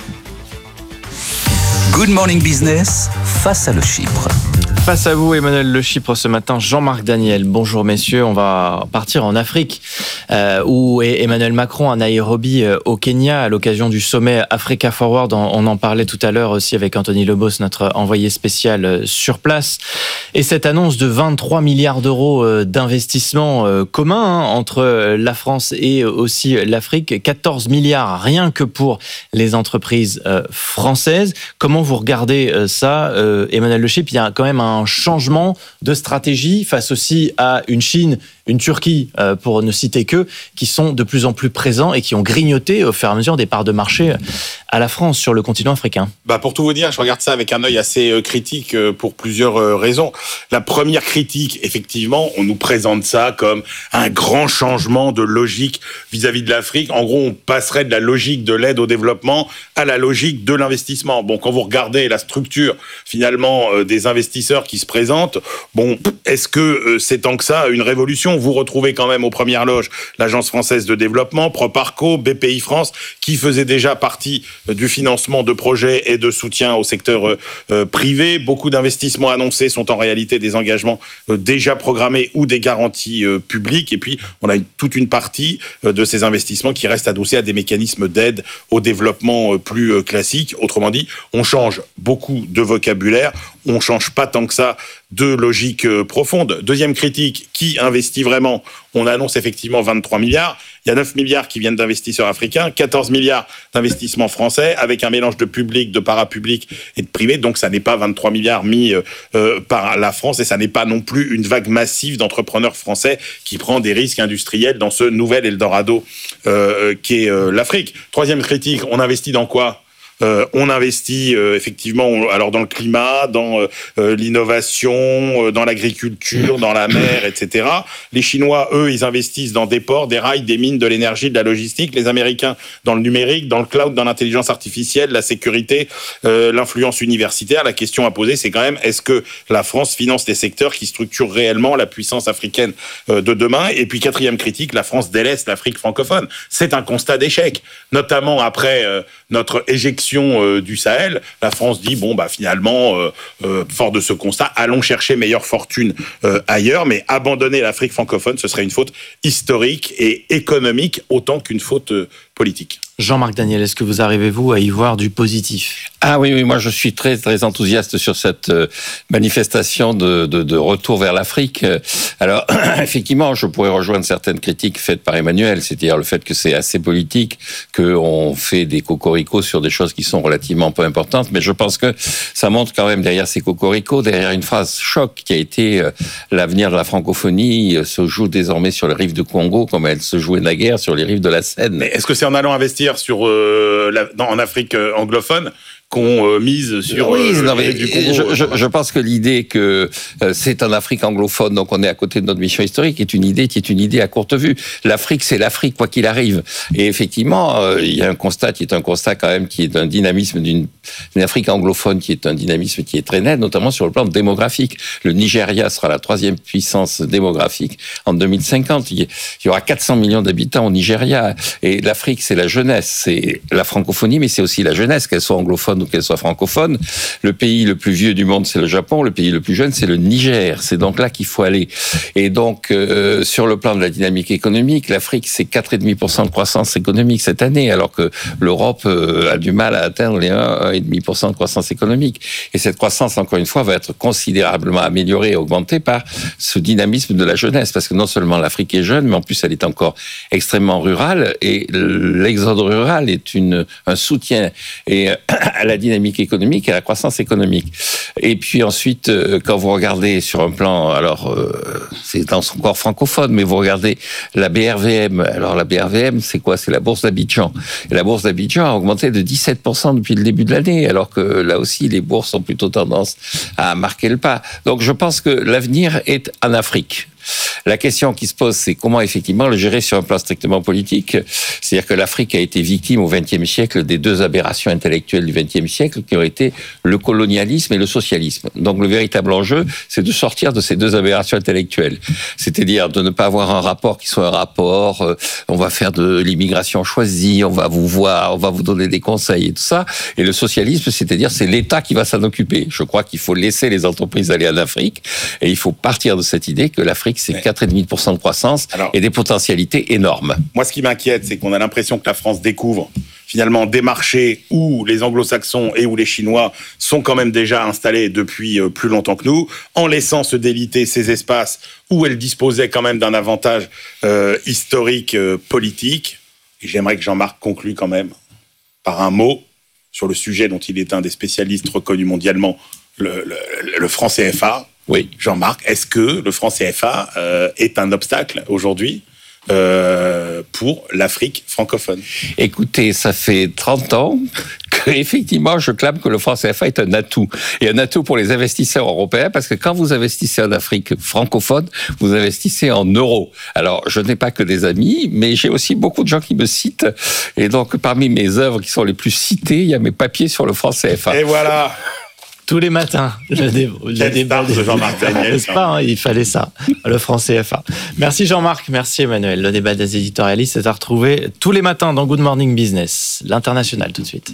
Good Morning Business, face à Le Chypre. Face à vous, Emmanuel Le Chypre, ce matin, Jean-Marc Daniel. Bonjour messieurs, on va partir en Afrique, euh, où Emmanuel Macron à Nairobi, euh, au Kenya, à l'occasion du sommet Africa Forward. On, on en parlait tout à l'heure aussi avec Anthony Lebos, notre envoyé spécial euh, sur place. Et cette annonce de vingt-trois milliards d'euros d'investissement commun hein, entre la France et aussi l'Afrique, quatorze milliards rien que pour les entreprises françaises. Comment vous regardez ça, Emmanuel Le Chypre? Il y a quand même un changement de stratégie face aussi à une Chine, une Turquie, pour ne citer que, qui sont de plus en plus présents et qui ont grignoté au fur et à mesure des parts de marché à la France sur le continent africain. Bah pour tout vous dire, je regarde ça avec un œil assez critique pour plusieurs raisons. La première critique, effectivement, on nous présente ça comme un grand changement de logique vis-à-vis de l'Afrique. En gros, on passerait de la logique de l'aide au développement à la logique de l'investissement. Bon, quand vous regardez la structure, finalement, des investisseurs qui se présentent, bon, est-ce que c'est tant que ça une révolution? Vous retrouvez quand même aux premières loges l'Agence française de développement, Proparco, B P I France, qui faisait déjà partie du financement de projets et de soutien au secteur euh, privé. Beaucoup d'investissements annoncés sont en réalité des engagements euh, déjà programmés ou des garanties euh, publiques. Et puis, on a une, toute une partie euh, de ces investissements qui restent adossés à des mécanismes d'aide au développement euh, plus euh, classiques. Autrement dit, on change beaucoup de vocabulaire, on ne change pas tant que ça de logique euh, profonde. Deuxième critique, qui investit vraiment? On annonce effectivement vingt-trois milliards. Il y a neuf milliards qui viennent d'investisseurs africains, quatorze milliards d'investissements français, avec un mélange de public, de parapublic et de privé. Donc, ça n'est pas vingt-trois milliards mis euh, par la France et ça n'est pas non plus une vague massive d'entrepreneurs français qui prend des risques industriels dans ce nouvel Eldorado euh, qu'est euh, l'Afrique. Troisième critique, on investit dans quoi? Euh, on investit euh, effectivement alors dans le climat, dans euh, l'innovation, euh, dans l'agriculture, dans la mer, et cetera. Les Chinois, eux, ils investissent dans des ports, des rails, des mines, de l'énergie, de la logistique. Les Américains dans le numérique, dans le cloud, dans l'intelligence artificielle, la sécurité, euh, l'influence universitaire. La question à poser, c'est quand même, est-ce que la France finance des secteurs qui structurent réellement la puissance africaine euh, de demain? Et puis, quatrième critique, la France délaisse l'Afrique francophone. C'est un constat d'échec, notamment après euh, notre éjection du Sahel. La France dit, bon, bah finalement, euh, euh, fort de ce constat, allons chercher meilleure fortune euh, ailleurs, mais abandonner l'Afrique francophone, ce serait une faute historique et économique autant qu'une faute euh, politique. Jean-Marc Daniel, est-ce que vous arrivez-vous à y voir du positif? Ah oui, oui, moi je suis très très enthousiaste sur cette manifestation de, de, de retour vers l'Afrique. Alors effectivement, je pourrais rejoindre certaines critiques faites par Emmanuel, c'est-à-dire le fait que c'est assez politique, qu'on fait des cocoricots sur des choses qui sont relativement peu importantes, mais je pense que ça montre quand même derrière ces cocoricots, derrière une phrase choc qui a été euh, l'avenir de la francophonie euh, se joue désormais sur les rives du Congo comme elle se jouait naguère sur les rives de la Seine. Mais est-ce que c'est en allant investir sur euh, la, dans, en Afrique euh, anglophone qu'on euh, mise sur oui, euh, non, mais du Congo. Je, je, je pense que l'idée que euh, c'est en Afrique anglophone, donc on est à côté de notre mission historique, est une idée qui est une idée à courte vue. L'Afrique, c'est l'Afrique, quoi qu'il arrive. Et effectivement, euh, il y a un constat qui est un constat quand même qui est un dynamisme d'une une Afrique anglophone qui est un dynamisme qui est très net, notamment sur le plan démographique. Le Nigeria sera la troisième puissance démographique en deux mille cinquante. Il y aura quatre cents millions d'habitants au Nigeria. Et l'Afrique, c'est la jeunesse, c'est la francophonie, mais c'est aussi la jeunesse, qu'elle soit anglophone ou qu'elle soit francophone. Le pays le plus vieux du monde, c'est le Japon. Le pays le plus jeune, c'est le Niger. C'est donc là qu'il faut aller. Et donc, euh, sur le plan de la dynamique économique, l'Afrique, c'est quatre virgule cinq pour cent de croissance économique cette année, alors que l'Europe euh, a du mal à atteindre les un virgule cinq pour cent de croissance économique. Et cette croissance, encore une fois, va être considérablement améliorée et augmentée par ce dynamisme de la jeunesse. Parce que non seulement l'Afrique est jeune, mais en plus, elle est encore extrêmement rurale. Et l'exode rural est une, un soutien et, à la dynamique économique et à la croissance économique. Et puis ensuite, quand vous regardez sur un plan, alors c'est dans son corps francophone, mais vous regardez la B R V M. Alors la B R V M, c'est quoi? C'est la bourse d'Abidjan. Et la bourse d'Abidjan a augmenté de dix-sept pour cent depuis le début de l'année, alors que là aussi, les bourses ont plutôt tendance à marquer le pas. Donc je pense que l'avenir est en Afrique. La question qui se pose, c'est comment effectivement le gérer sur un plan strictement politique. C'est-à-dire que l'Afrique a été victime au vingtième siècle des deux aberrations intellectuelles du vingtième siècle qui ont été le colonialisme et le socialisme. Donc le véritable enjeu, c'est de sortir de ces deux aberrations intellectuelles. C'est-à-dire de ne pas avoir un rapport qui soit un rapport, euh, on va faire de l'immigration choisie, on va vous voir, on va vous donner des conseils et tout ça. Et le socialisme, c'est-à-dire c'est l'État qui va s'en occuper. Je crois qu'il faut laisser les entreprises aller en Afrique et il faut partir de cette idée que l'Afrique, c'est quatre virgule cinq pour cent de croissance. Alors, et des potentialités énormes. Moi, ce qui m'inquiète, c'est qu'on a l'impression que la France découvre finalement des marchés où les anglo-saxons et où les Chinois sont quand même déjà installés depuis plus longtemps que nous, en laissant se déliter ces espaces où elle disposait quand même d'un avantage euh, historique, euh, politique. Et j'aimerais que Jean-Marc conclue quand même par un mot sur le sujet dont il est un des spécialistes reconnus mondialement, le, le, le franc C F A. Oui, Jean-Marc, est-ce que le franc C F A euh, est un obstacle aujourd'hui euh, pour l'Afrique francophone? Écoutez, ça fait trente ans que, effectivement, je clame que le franc C F A est un atout. Et un atout pour les investisseurs européens, parce que quand vous investissez en Afrique francophone, vous investissez en euros. Alors, je n'ai pas que des amis, mais j'ai aussi beaucoup de gens qui me citent. Et donc, parmi mes œuvres qui sont les plus citées, il y a mes papiers sur le franc C F A. Et voilà. Tous les matins, le, dé- le débat de Jean-Marc Daniel. N'est-ce pas, hein, il fallait ça, le franc C F A. Merci Jean-Marc, merci Emmanuel. Le débat des éditorialistes est à retrouver tous les matins dans Good Morning Business. L'international tout de suite.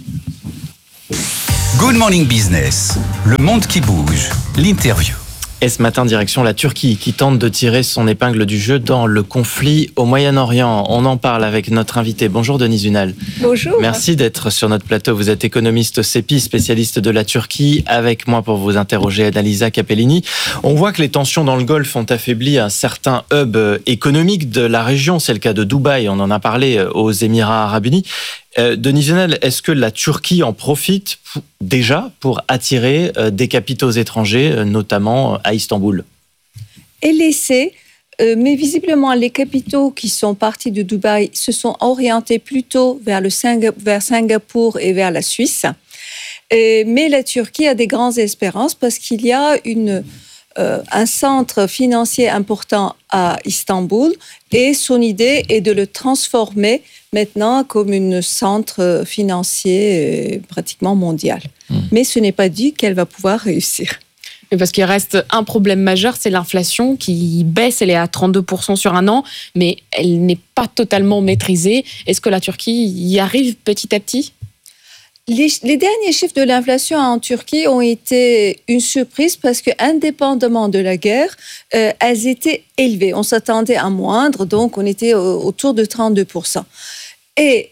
Good Morning Business, le monde qui bouge, l'interview. Et ce matin, direction la Turquie, qui tente de tirer son épingle du jeu dans le conflit au Moyen-Orient. On en parle avec notre invité. Bonjour Denise Unal. Bonjour. Merci d'être sur notre plateau. Vous êtes économiste au CEPI, spécialiste de la Turquie. Avec moi pour vous interroger, Annalisa Capellini. On voit que les tensions dans le Golfe ont affaibli un certain hub économique de la région. C'est le cas de Dubaï, on en a parlé, aux Émirats Arabes Unis. Euh, Denise Unal, est-ce que la Turquie en profite pour, déjà pour attirer euh, des capitaux étrangers, euh, notamment euh, à Istanbul? Elle essaie, euh, mais visiblement les capitaux qui sont partis de Dubaï se sont orientés plutôt vers, le Singa- vers Singapour et vers la Suisse. Et, mais la Turquie a des grandes espérances parce qu'il y a une... Euh, un centre financier important à Istanbul et son idée est de le transformer maintenant comme un centre financier pratiquement mondial. Mmh. Mais ce n'est pas dit qu'elle va pouvoir réussir. Mais parce qu'il reste un problème majeur, c'est l'inflation qui baisse, elle est à trente-deux pour cent sur un an, mais elle n'est pas totalement maîtrisée. Est-ce que la Turquie y arrive petit à petit ? Les, les derniers chiffres de l'inflation en Turquie ont été une surprise parce que, indépendamment de la guerre, euh, elles étaient élevées. On s'attendait à moindre, donc on était au, autour de trente-deux pour cent. Et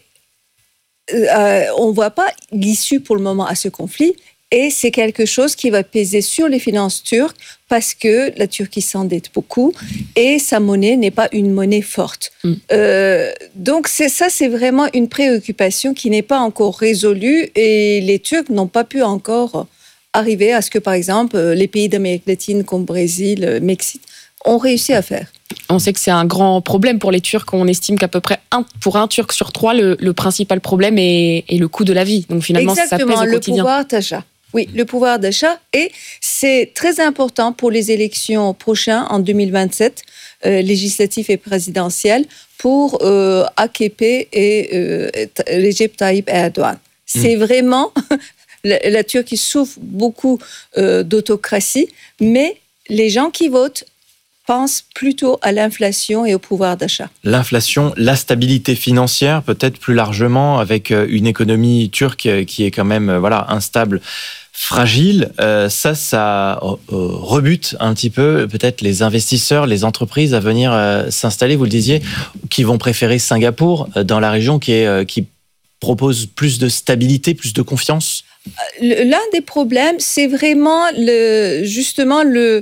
euh, on ne voit pas l'issue pour le moment à ce conflit. Et c'est quelque chose qui va peser sur les finances turques parce que la Turquie s'endette beaucoup et sa monnaie n'est pas une monnaie forte. Mm. Euh, donc c'est, ça, c'est vraiment une préoccupation qui n'est pas encore résolue et les Turcs n'ont pas pu encore arriver à ce que, par exemple, les pays d'Amérique latine comme Brésil, Mexique, ont réussi à faire. On sait que c'est un grand problème pour les Turcs. On estime qu'à peu près un, pour un Turc sur trois, le, le principal problème est, est le coût de la vie. Donc finalement, exactement, ça pèse au le quotidien. Pouvoir d'achat. Oui, le pouvoir d'achat. Et c'est très important pour les élections prochaines en deux mille vingt-sept, euh, législatives et présidentielles, pour euh, A K P et euh, Recep Tayyip Erdogan. C'est mmh. vraiment... la, la Turquie souffre beaucoup euh, d'autocratie, mais les gens qui votent pensent plutôt à l'inflation et au pouvoir d'achat. L'inflation, la stabilité financière, peut-être plus largement, avec une économie turque qui est quand même voilà, instable, fragile. Euh, ça, ça euh, rebute un petit peu peut-être les investisseurs, les entreprises à venir euh, s'installer, vous le disiez, qui vont préférer Singapour euh, dans la région qui, est, euh, qui propose plus de stabilité, plus de confiance. L'un des problèmes, c'est vraiment le, justement le...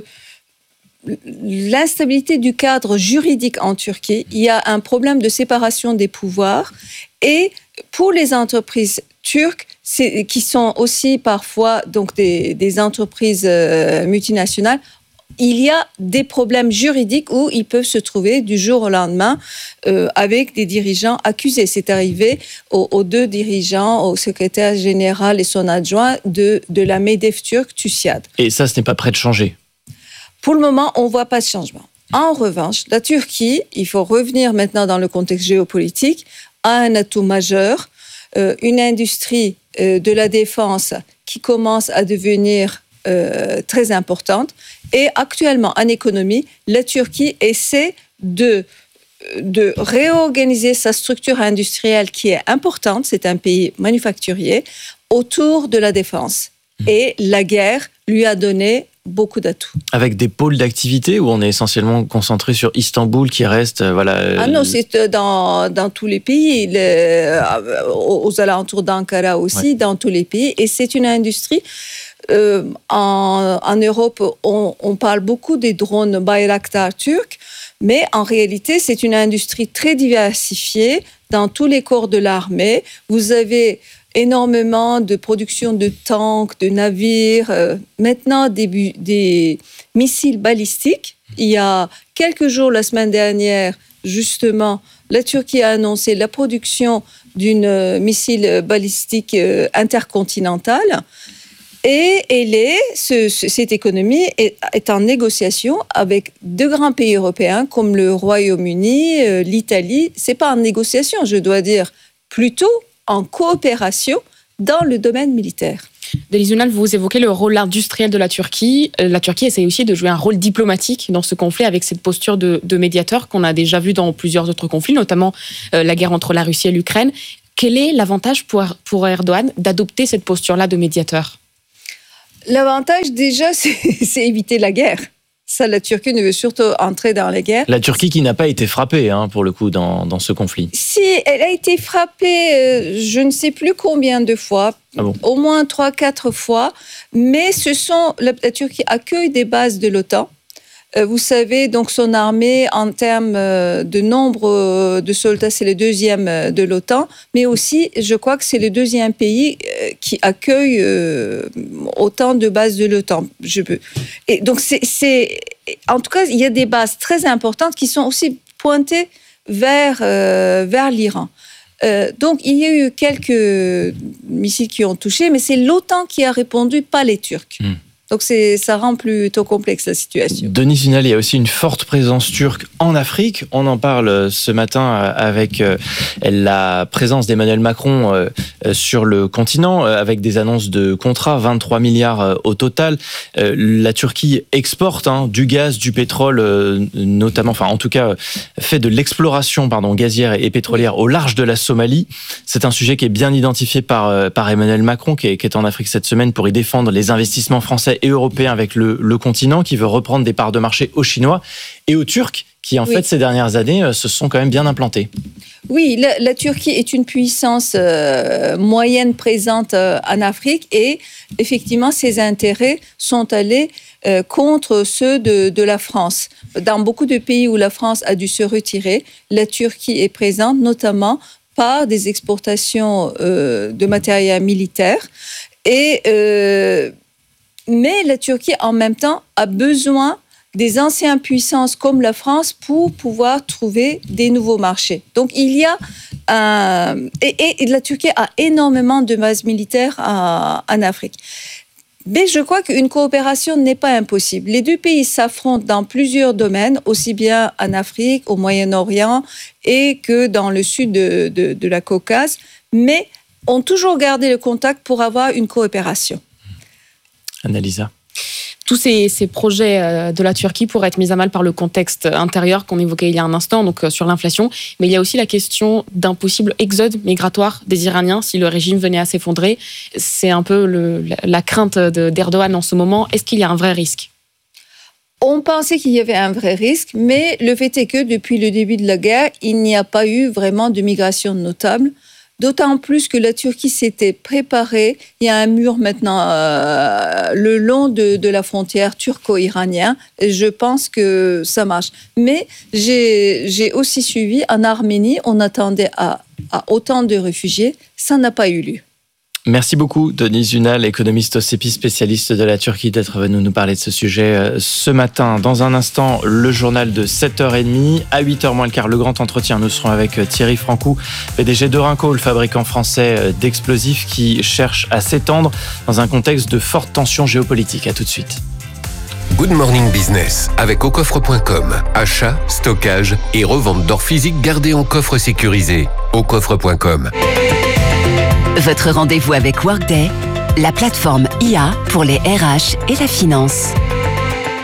l'instabilité du cadre juridique en Turquie. Il y a un problème de séparation des pouvoirs et pour les entreprises turques, c'est, qui sont aussi parfois donc des, des entreprises euh, multinationales, il y a des problèmes juridiques où ils peuvent se trouver du jour au lendemain euh, avec des dirigeants accusés. C'est arrivé aux, aux deux dirigeants, au secrétaire général et son adjoint de, de la MEDEF turque, TÜSİAD. Et ça, ce n'est pas prêt de changer? Pour le moment, on ne voit pas de changement. En revanche, la Turquie, il faut revenir maintenant dans le contexte géopolitique, a un atout majeur, euh, une industrie euh, de la défense qui commence à devenir euh, très importante. Et actuellement, en économie, la Turquie essaie de, de réorganiser sa structure industrielle qui est importante, c'est un pays manufacturier, autour de la défense. Et la guerre lui a donné beaucoup d'atouts. Avec des pôles d'activité où on est essentiellement concentré sur Istanbul qui reste... Euh, voilà, euh, ah non, c'est dans, dans tous les pays, le, aux, aux alentours d'Ankara aussi, ouais. dans tous les pays. Et c'est une industrie... Euh, en, en Europe, on, on parle beaucoup des drones Bayraktar turcs, mais en réalité, c'est une industrie très diversifiée dans tous les corps de l'armée. Vous avez énormément de production de tanks, de navires, euh, maintenant des, des missiles balistiques. Il y a quelques jours, la semaine dernière, justement, la Turquie a annoncé la production d'une euh, missile balistique euh, intercontinentale. Et elle est, ce, cette économie est, est en négociation avec deux grands pays européens comme le Royaume-Uni, euh, l'Italie. C'est pas en négociation, je dois dire, plutôt en coopération dans le domaine militaire. Denis Ünal, vous évoquez le rôle industriel de la Turquie. La Turquie essaie aussi de jouer un rôle diplomatique dans ce conflit avec cette posture de, de médiateur qu'on a déjà vu dans plusieurs autres conflits, notamment euh, la guerre entre la Russie et l'Ukraine. Quel est l'avantage pour, pour Erdogan d'adopter cette posture-là de médiateur ? L'avantage, déjà, c'est, c'est éviter la guerre. Ça, la Turquie ne veut surtout entrer dans la guerre. La Turquie qui n'a pas été frappée, hein, pour le coup, dans, dans ce conflit. Si, elle a été frappée, euh, je ne sais plus combien de fois, ah bon. au moins trois, quatre fois, mais ce sont, la, la Turquie accueille des bases de l'OTAN. Euh, vous savez, donc son armée, en termes euh, de nombre de soldats, c'est le deuxième de l'OTAN, mais aussi, je crois que c'est le deuxième pays euh, qui accueille euh, autant de bases de l'OTAN. Je peux. Et donc, c'est, c'est, en tout cas, il y a des bases très importantes qui sont aussi pointées vers, euh, vers l'Iran. Euh, donc, il y a eu quelques missiles qui ont touché, mais c'est l'OTAN qui a répondu, pas les Turcs. Mmh. Donc c'est, ça rend plutôt complexe la situation. Denis Ünal, il y a aussi une forte présence turque en Afrique. On en parle ce matin avec la présence d'Emmanuel Macron sur le continent, avec des annonces de contrats, vingt-trois milliards au total. La Turquie exporte hein, du gaz, du pétrole, notamment, enfin en tout cas, fait de l'exploration pardon, gazière et pétrolière au large de la Somalie. C'est un sujet qui est bien identifié par, par Emmanuel Macron, qui est, qui est en Afrique cette semaine pour y défendre les investissements français et européen avec le, le continent, qui veut reprendre des parts de marché aux Chinois et aux Turcs, qui en oui. fait ces dernières années se sont quand même bien implantés. Oui, la, la Turquie est une puissance euh, moyenne présente euh, en Afrique et effectivement ses intérêts sont allés euh, contre ceux de, de la France. Dans beaucoup de pays où la France a dû se retirer, la Turquie est présente notamment par des exportations euh, de matériel militaire et euh, mais la Turquie, en même temps, a besoin des anciennes puissances comme la France pour pouvoir trouver des nouveaux marchés. Donc, il y a... Un... Et, et la Turquie a énormément de bases militaires en, en Afrique. Mais je crois qu'une coopération n'est pas impossible. Les deux pays s'affrontent dans plusieurs domaines, aussi bien en Afrique, au Moyen-Orient et que dans le sud de, de, de la Caucase, mais ont toujours gardé le contact pour avoir une coopération. Annalisa. Tous ces, ces projets de la Turquie pourraient être mis à mal par le contexte intérieur qu'on évoquait il y a un instant, donc sur l'inflation. Mais il y a aussi la question d'un possible exode migratoire des Iraniens si le régime venait à s'effondrer. C'est un peu le, la, la crainte de, d'Erdogan en ce moment. Est-ce qu'il y a un vrai risque ? On pensait qu'il y avait un vrai risque, mais le fait est que depuis le début de la guerre, il n'y a pas eu vraiment de migration notable. D'autant plus que la Turquie s'était préparée. Il y a un mur maintenant euh, le long de, de la frontière turco-iranienne. Et je pense que ça marche. Mais j'ai, j'ai aussi suivi en Arménie, on attendait à, à autant de réfugiés. Ça n'a pas eu lieu. Merci beaucoup, Denis Ünal, économiste au CEPI, spécialiste de la Turquie, d'être venu nous parler de ce sujet ce matin. Dans un instant, le journal de sept heures trente. À huit heures moins le quart, le grand entretien. Nous serons avec Thierry Francou, P D G d'Orinco, le fabricant français d'explosifs qui cherche à s'étendre dans un contexte de forte tension géopolitique. À tout de suite. Good Morning Business avec au coffre point com. Achat, stockage et revente d'or physique gardé en coffre sécurisé. au coffre point com. Votre rendez-vous avec Workday, la plateforme I A pour les R H et la finance.